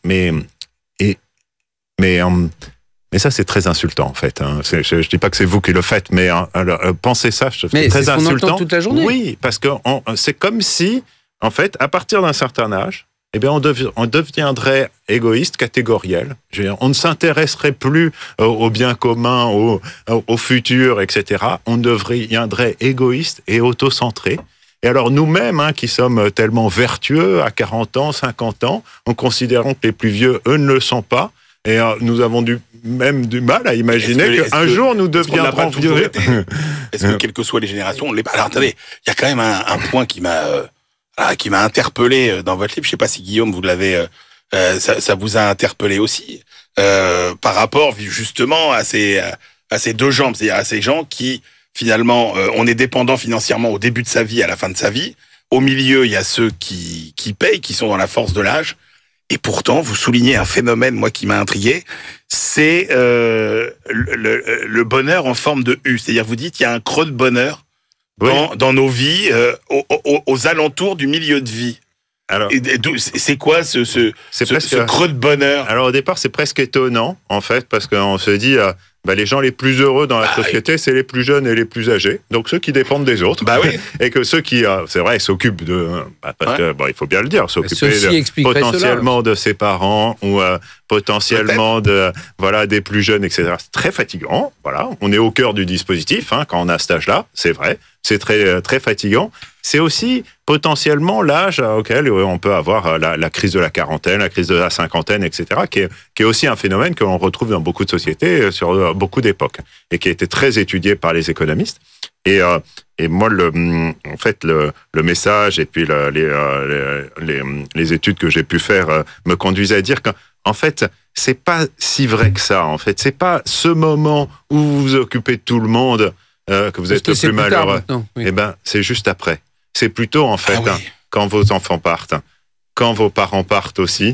ça, c'est très insultant, en fait. Je ne dis pas que c'est vous qui le faites, mais pensez ça, je trouve que c'est très insultant. Mais c'est ce qu'on entend toute la journée. Oui, parce que c'est comme si, en fait, à partir d'un certain âge, on deviendrait égoïste, catégoriel. On ne s'intéresserait plus au bien commun, au futur, etc. On deviendrait égoïste et autocentré. Et alors nous-mêmes, qui sommes tellement vertueux à 40 ans, 50 ans, en considérant que les plus vieux, eux, ne le sont pas. Et nous avons même du mal à imaginer qu'un jour nous deviendrons vieux. Est-ce que, quelles que soient les générations, on l'est pas? Alors attendez, il y a quand même un point qui m'a interpellé dans votre livre. Je sais pas si Guillaume, vous l'avez, ça vous a interpellé aussi, par rapport justement à ces deux jambes, c'est-à-dire à ces gens qui finalement, on est dépendant financièrement au début de sa vie, à la fin de sa vie. Au milieu, il y a ceux qui payent, qui sont dans la force de l'âge. Et pourtant, vous soulignez un phénomène, moi, qui m'a intrigué, c'est le bonheur en forme de U. C'est-à-dire, vous dites, il y a un creux de bonheur dans nos vies, aux alentours du milieu de vie. Alors, c'est quoi ce creux de bonheur? Alors, au départ, c'est presque étonnant, en fait, parce qu'on se dit... les gens les plus heureux dans la société, c'est les plus jeunes et les plus âgés. Donc ceux qui dépendent des autres. Et que ceux qui, c'est vrai, s'occupent de... parce que, il faut bien le dire, s'occuper potentiellement de ses parents ou potentiellement des plus jeunes, etc. C'est très fatigant. Voilà. On est au cœur du dispositif quand on a cet âge-là, c'est vrai. C'est très, très fatigant. C'est aussi potentiellement l'âge auquel on peut avoir la crise de la quarantaine, la crise de la cinquantaine, etc., qui est aussi un phénomène que l'on retrouve dans beaucoup de sociétés sur beaucoup d'époques et qui a été très étudié par les économistes. Et moi, le message et puis les études que j'ai pu faire me conduisent à dire qu'en fait, c'est pas si vrai que ça. En fait, c'est pas ce moment où vous vous occupez de tout le monde que vous êtes le plus malheureux. C'est juste après. C'est plutôt, en fait, quand vos enfants partent, quand vos parents partent aussi,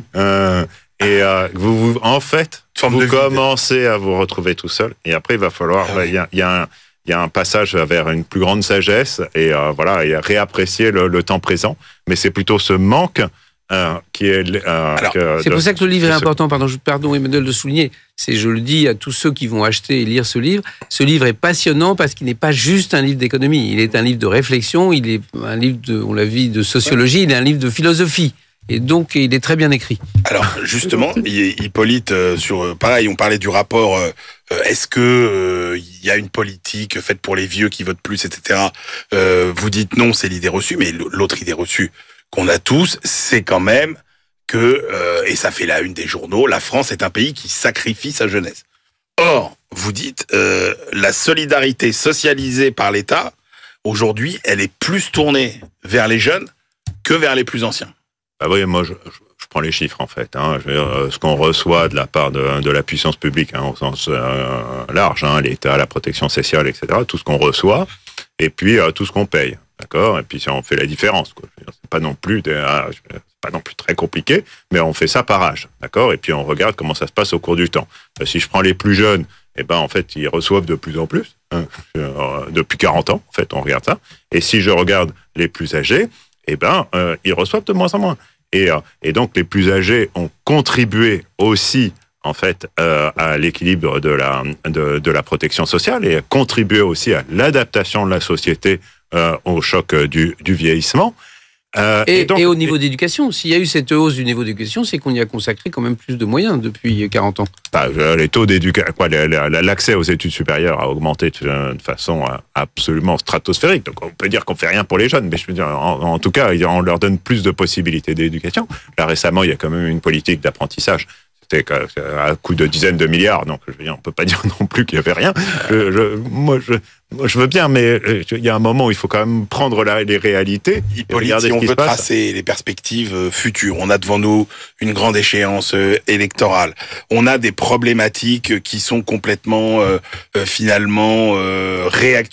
vous commencez à vous retrouver tout seul. Et après, il va falloir... Il y a un passage vers une plus grande sagesse et et réapprécier le temps présent. Mais c'est plutôt ce manque qui est... c'est pour ça que le livre est important. Pardon, Emmanuel, de souligner. Je le dis à tous ceux qui vont acheter et lire ce livre. Ce livre est passionnant parce qu'il n'est pas juste un livre d'économie. Il est un livre de réflexion. Il est un livre de sociologie. Il est un livre de philosophie. Et donc, il est très bien écrit. Alors, justement, Hippolyte, pareil, on parlait du rapport. Est-ce que il y a une politique faite pour les vieux qui votent plus, etc. Vous dites non, c'est l'idée reçue, mais l'autre idée reçue qu'on a tous, c'est quand même que, et ça fait la une des journaux, la France est un pays qui sacrifie sa jeunesse. Or, vous dites, la solidarité socialisée par l'État, aujourd'hui, elle est plus tournée vers les jeunes que vers les plus anciens. Moi, je prends les chiffres, en fait. Ce qu'on reçoit de la part de la puissance publique, au sens large, l'État, la protection sociale, etc., tout ce qu'on reçoit, et puis tout ce qu'on paye. D'accord? Et puis on fait la différence, quoi. C'est pas non plus très compliqué, mais on fait ça par âge. D'accord? Et puis on regarde comment ça se passe au cours du temps. Si je prends les plus jeunes, en fait, ils reçoivent de plus en plus. Depuis 40 ans, en fait, on regarde ça. Et si je regarde les plus âgés, ils reçoivent de moins en moins. Et donc, les plus âgés ont contribué aussi, en fait, à l'équilibre de la protection sociale et contribué aussi à l'adaptation de la société au choc du vieillissement. Et au niveau d'éducation, s'il y a eu cette hausse du niveau d'éducation, c'est qu'on y a consacré quand même plus de moyens depuis 40 ans. Les taux d'éducation, l'accès aux études supérieures a augmenté de façon absolument stratosphérique. Donc on peut dire qu'on fait rien pour les jeunes, mais je veux dire, en tout cas, on leur donne plus de possibilités d'éducation. Là récemment, il y a quand même une politique d'apprentissage. C'était à coût de dizaines de milliards, donc je veux dire, on peut pas dire non plus qu'il y avait rien. Moi, je veux bien, mais il y a un moment où il faut quand même prendre les réalités. Hippolyte, si on veut tracer les perspectives futures, on a devant nous une grande échéance électorale. On a des problématiques qui sont complètement finalement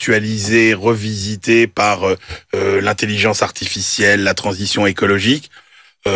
réactualisées, revisitées par l'intelligence artificielle, la transition écologique.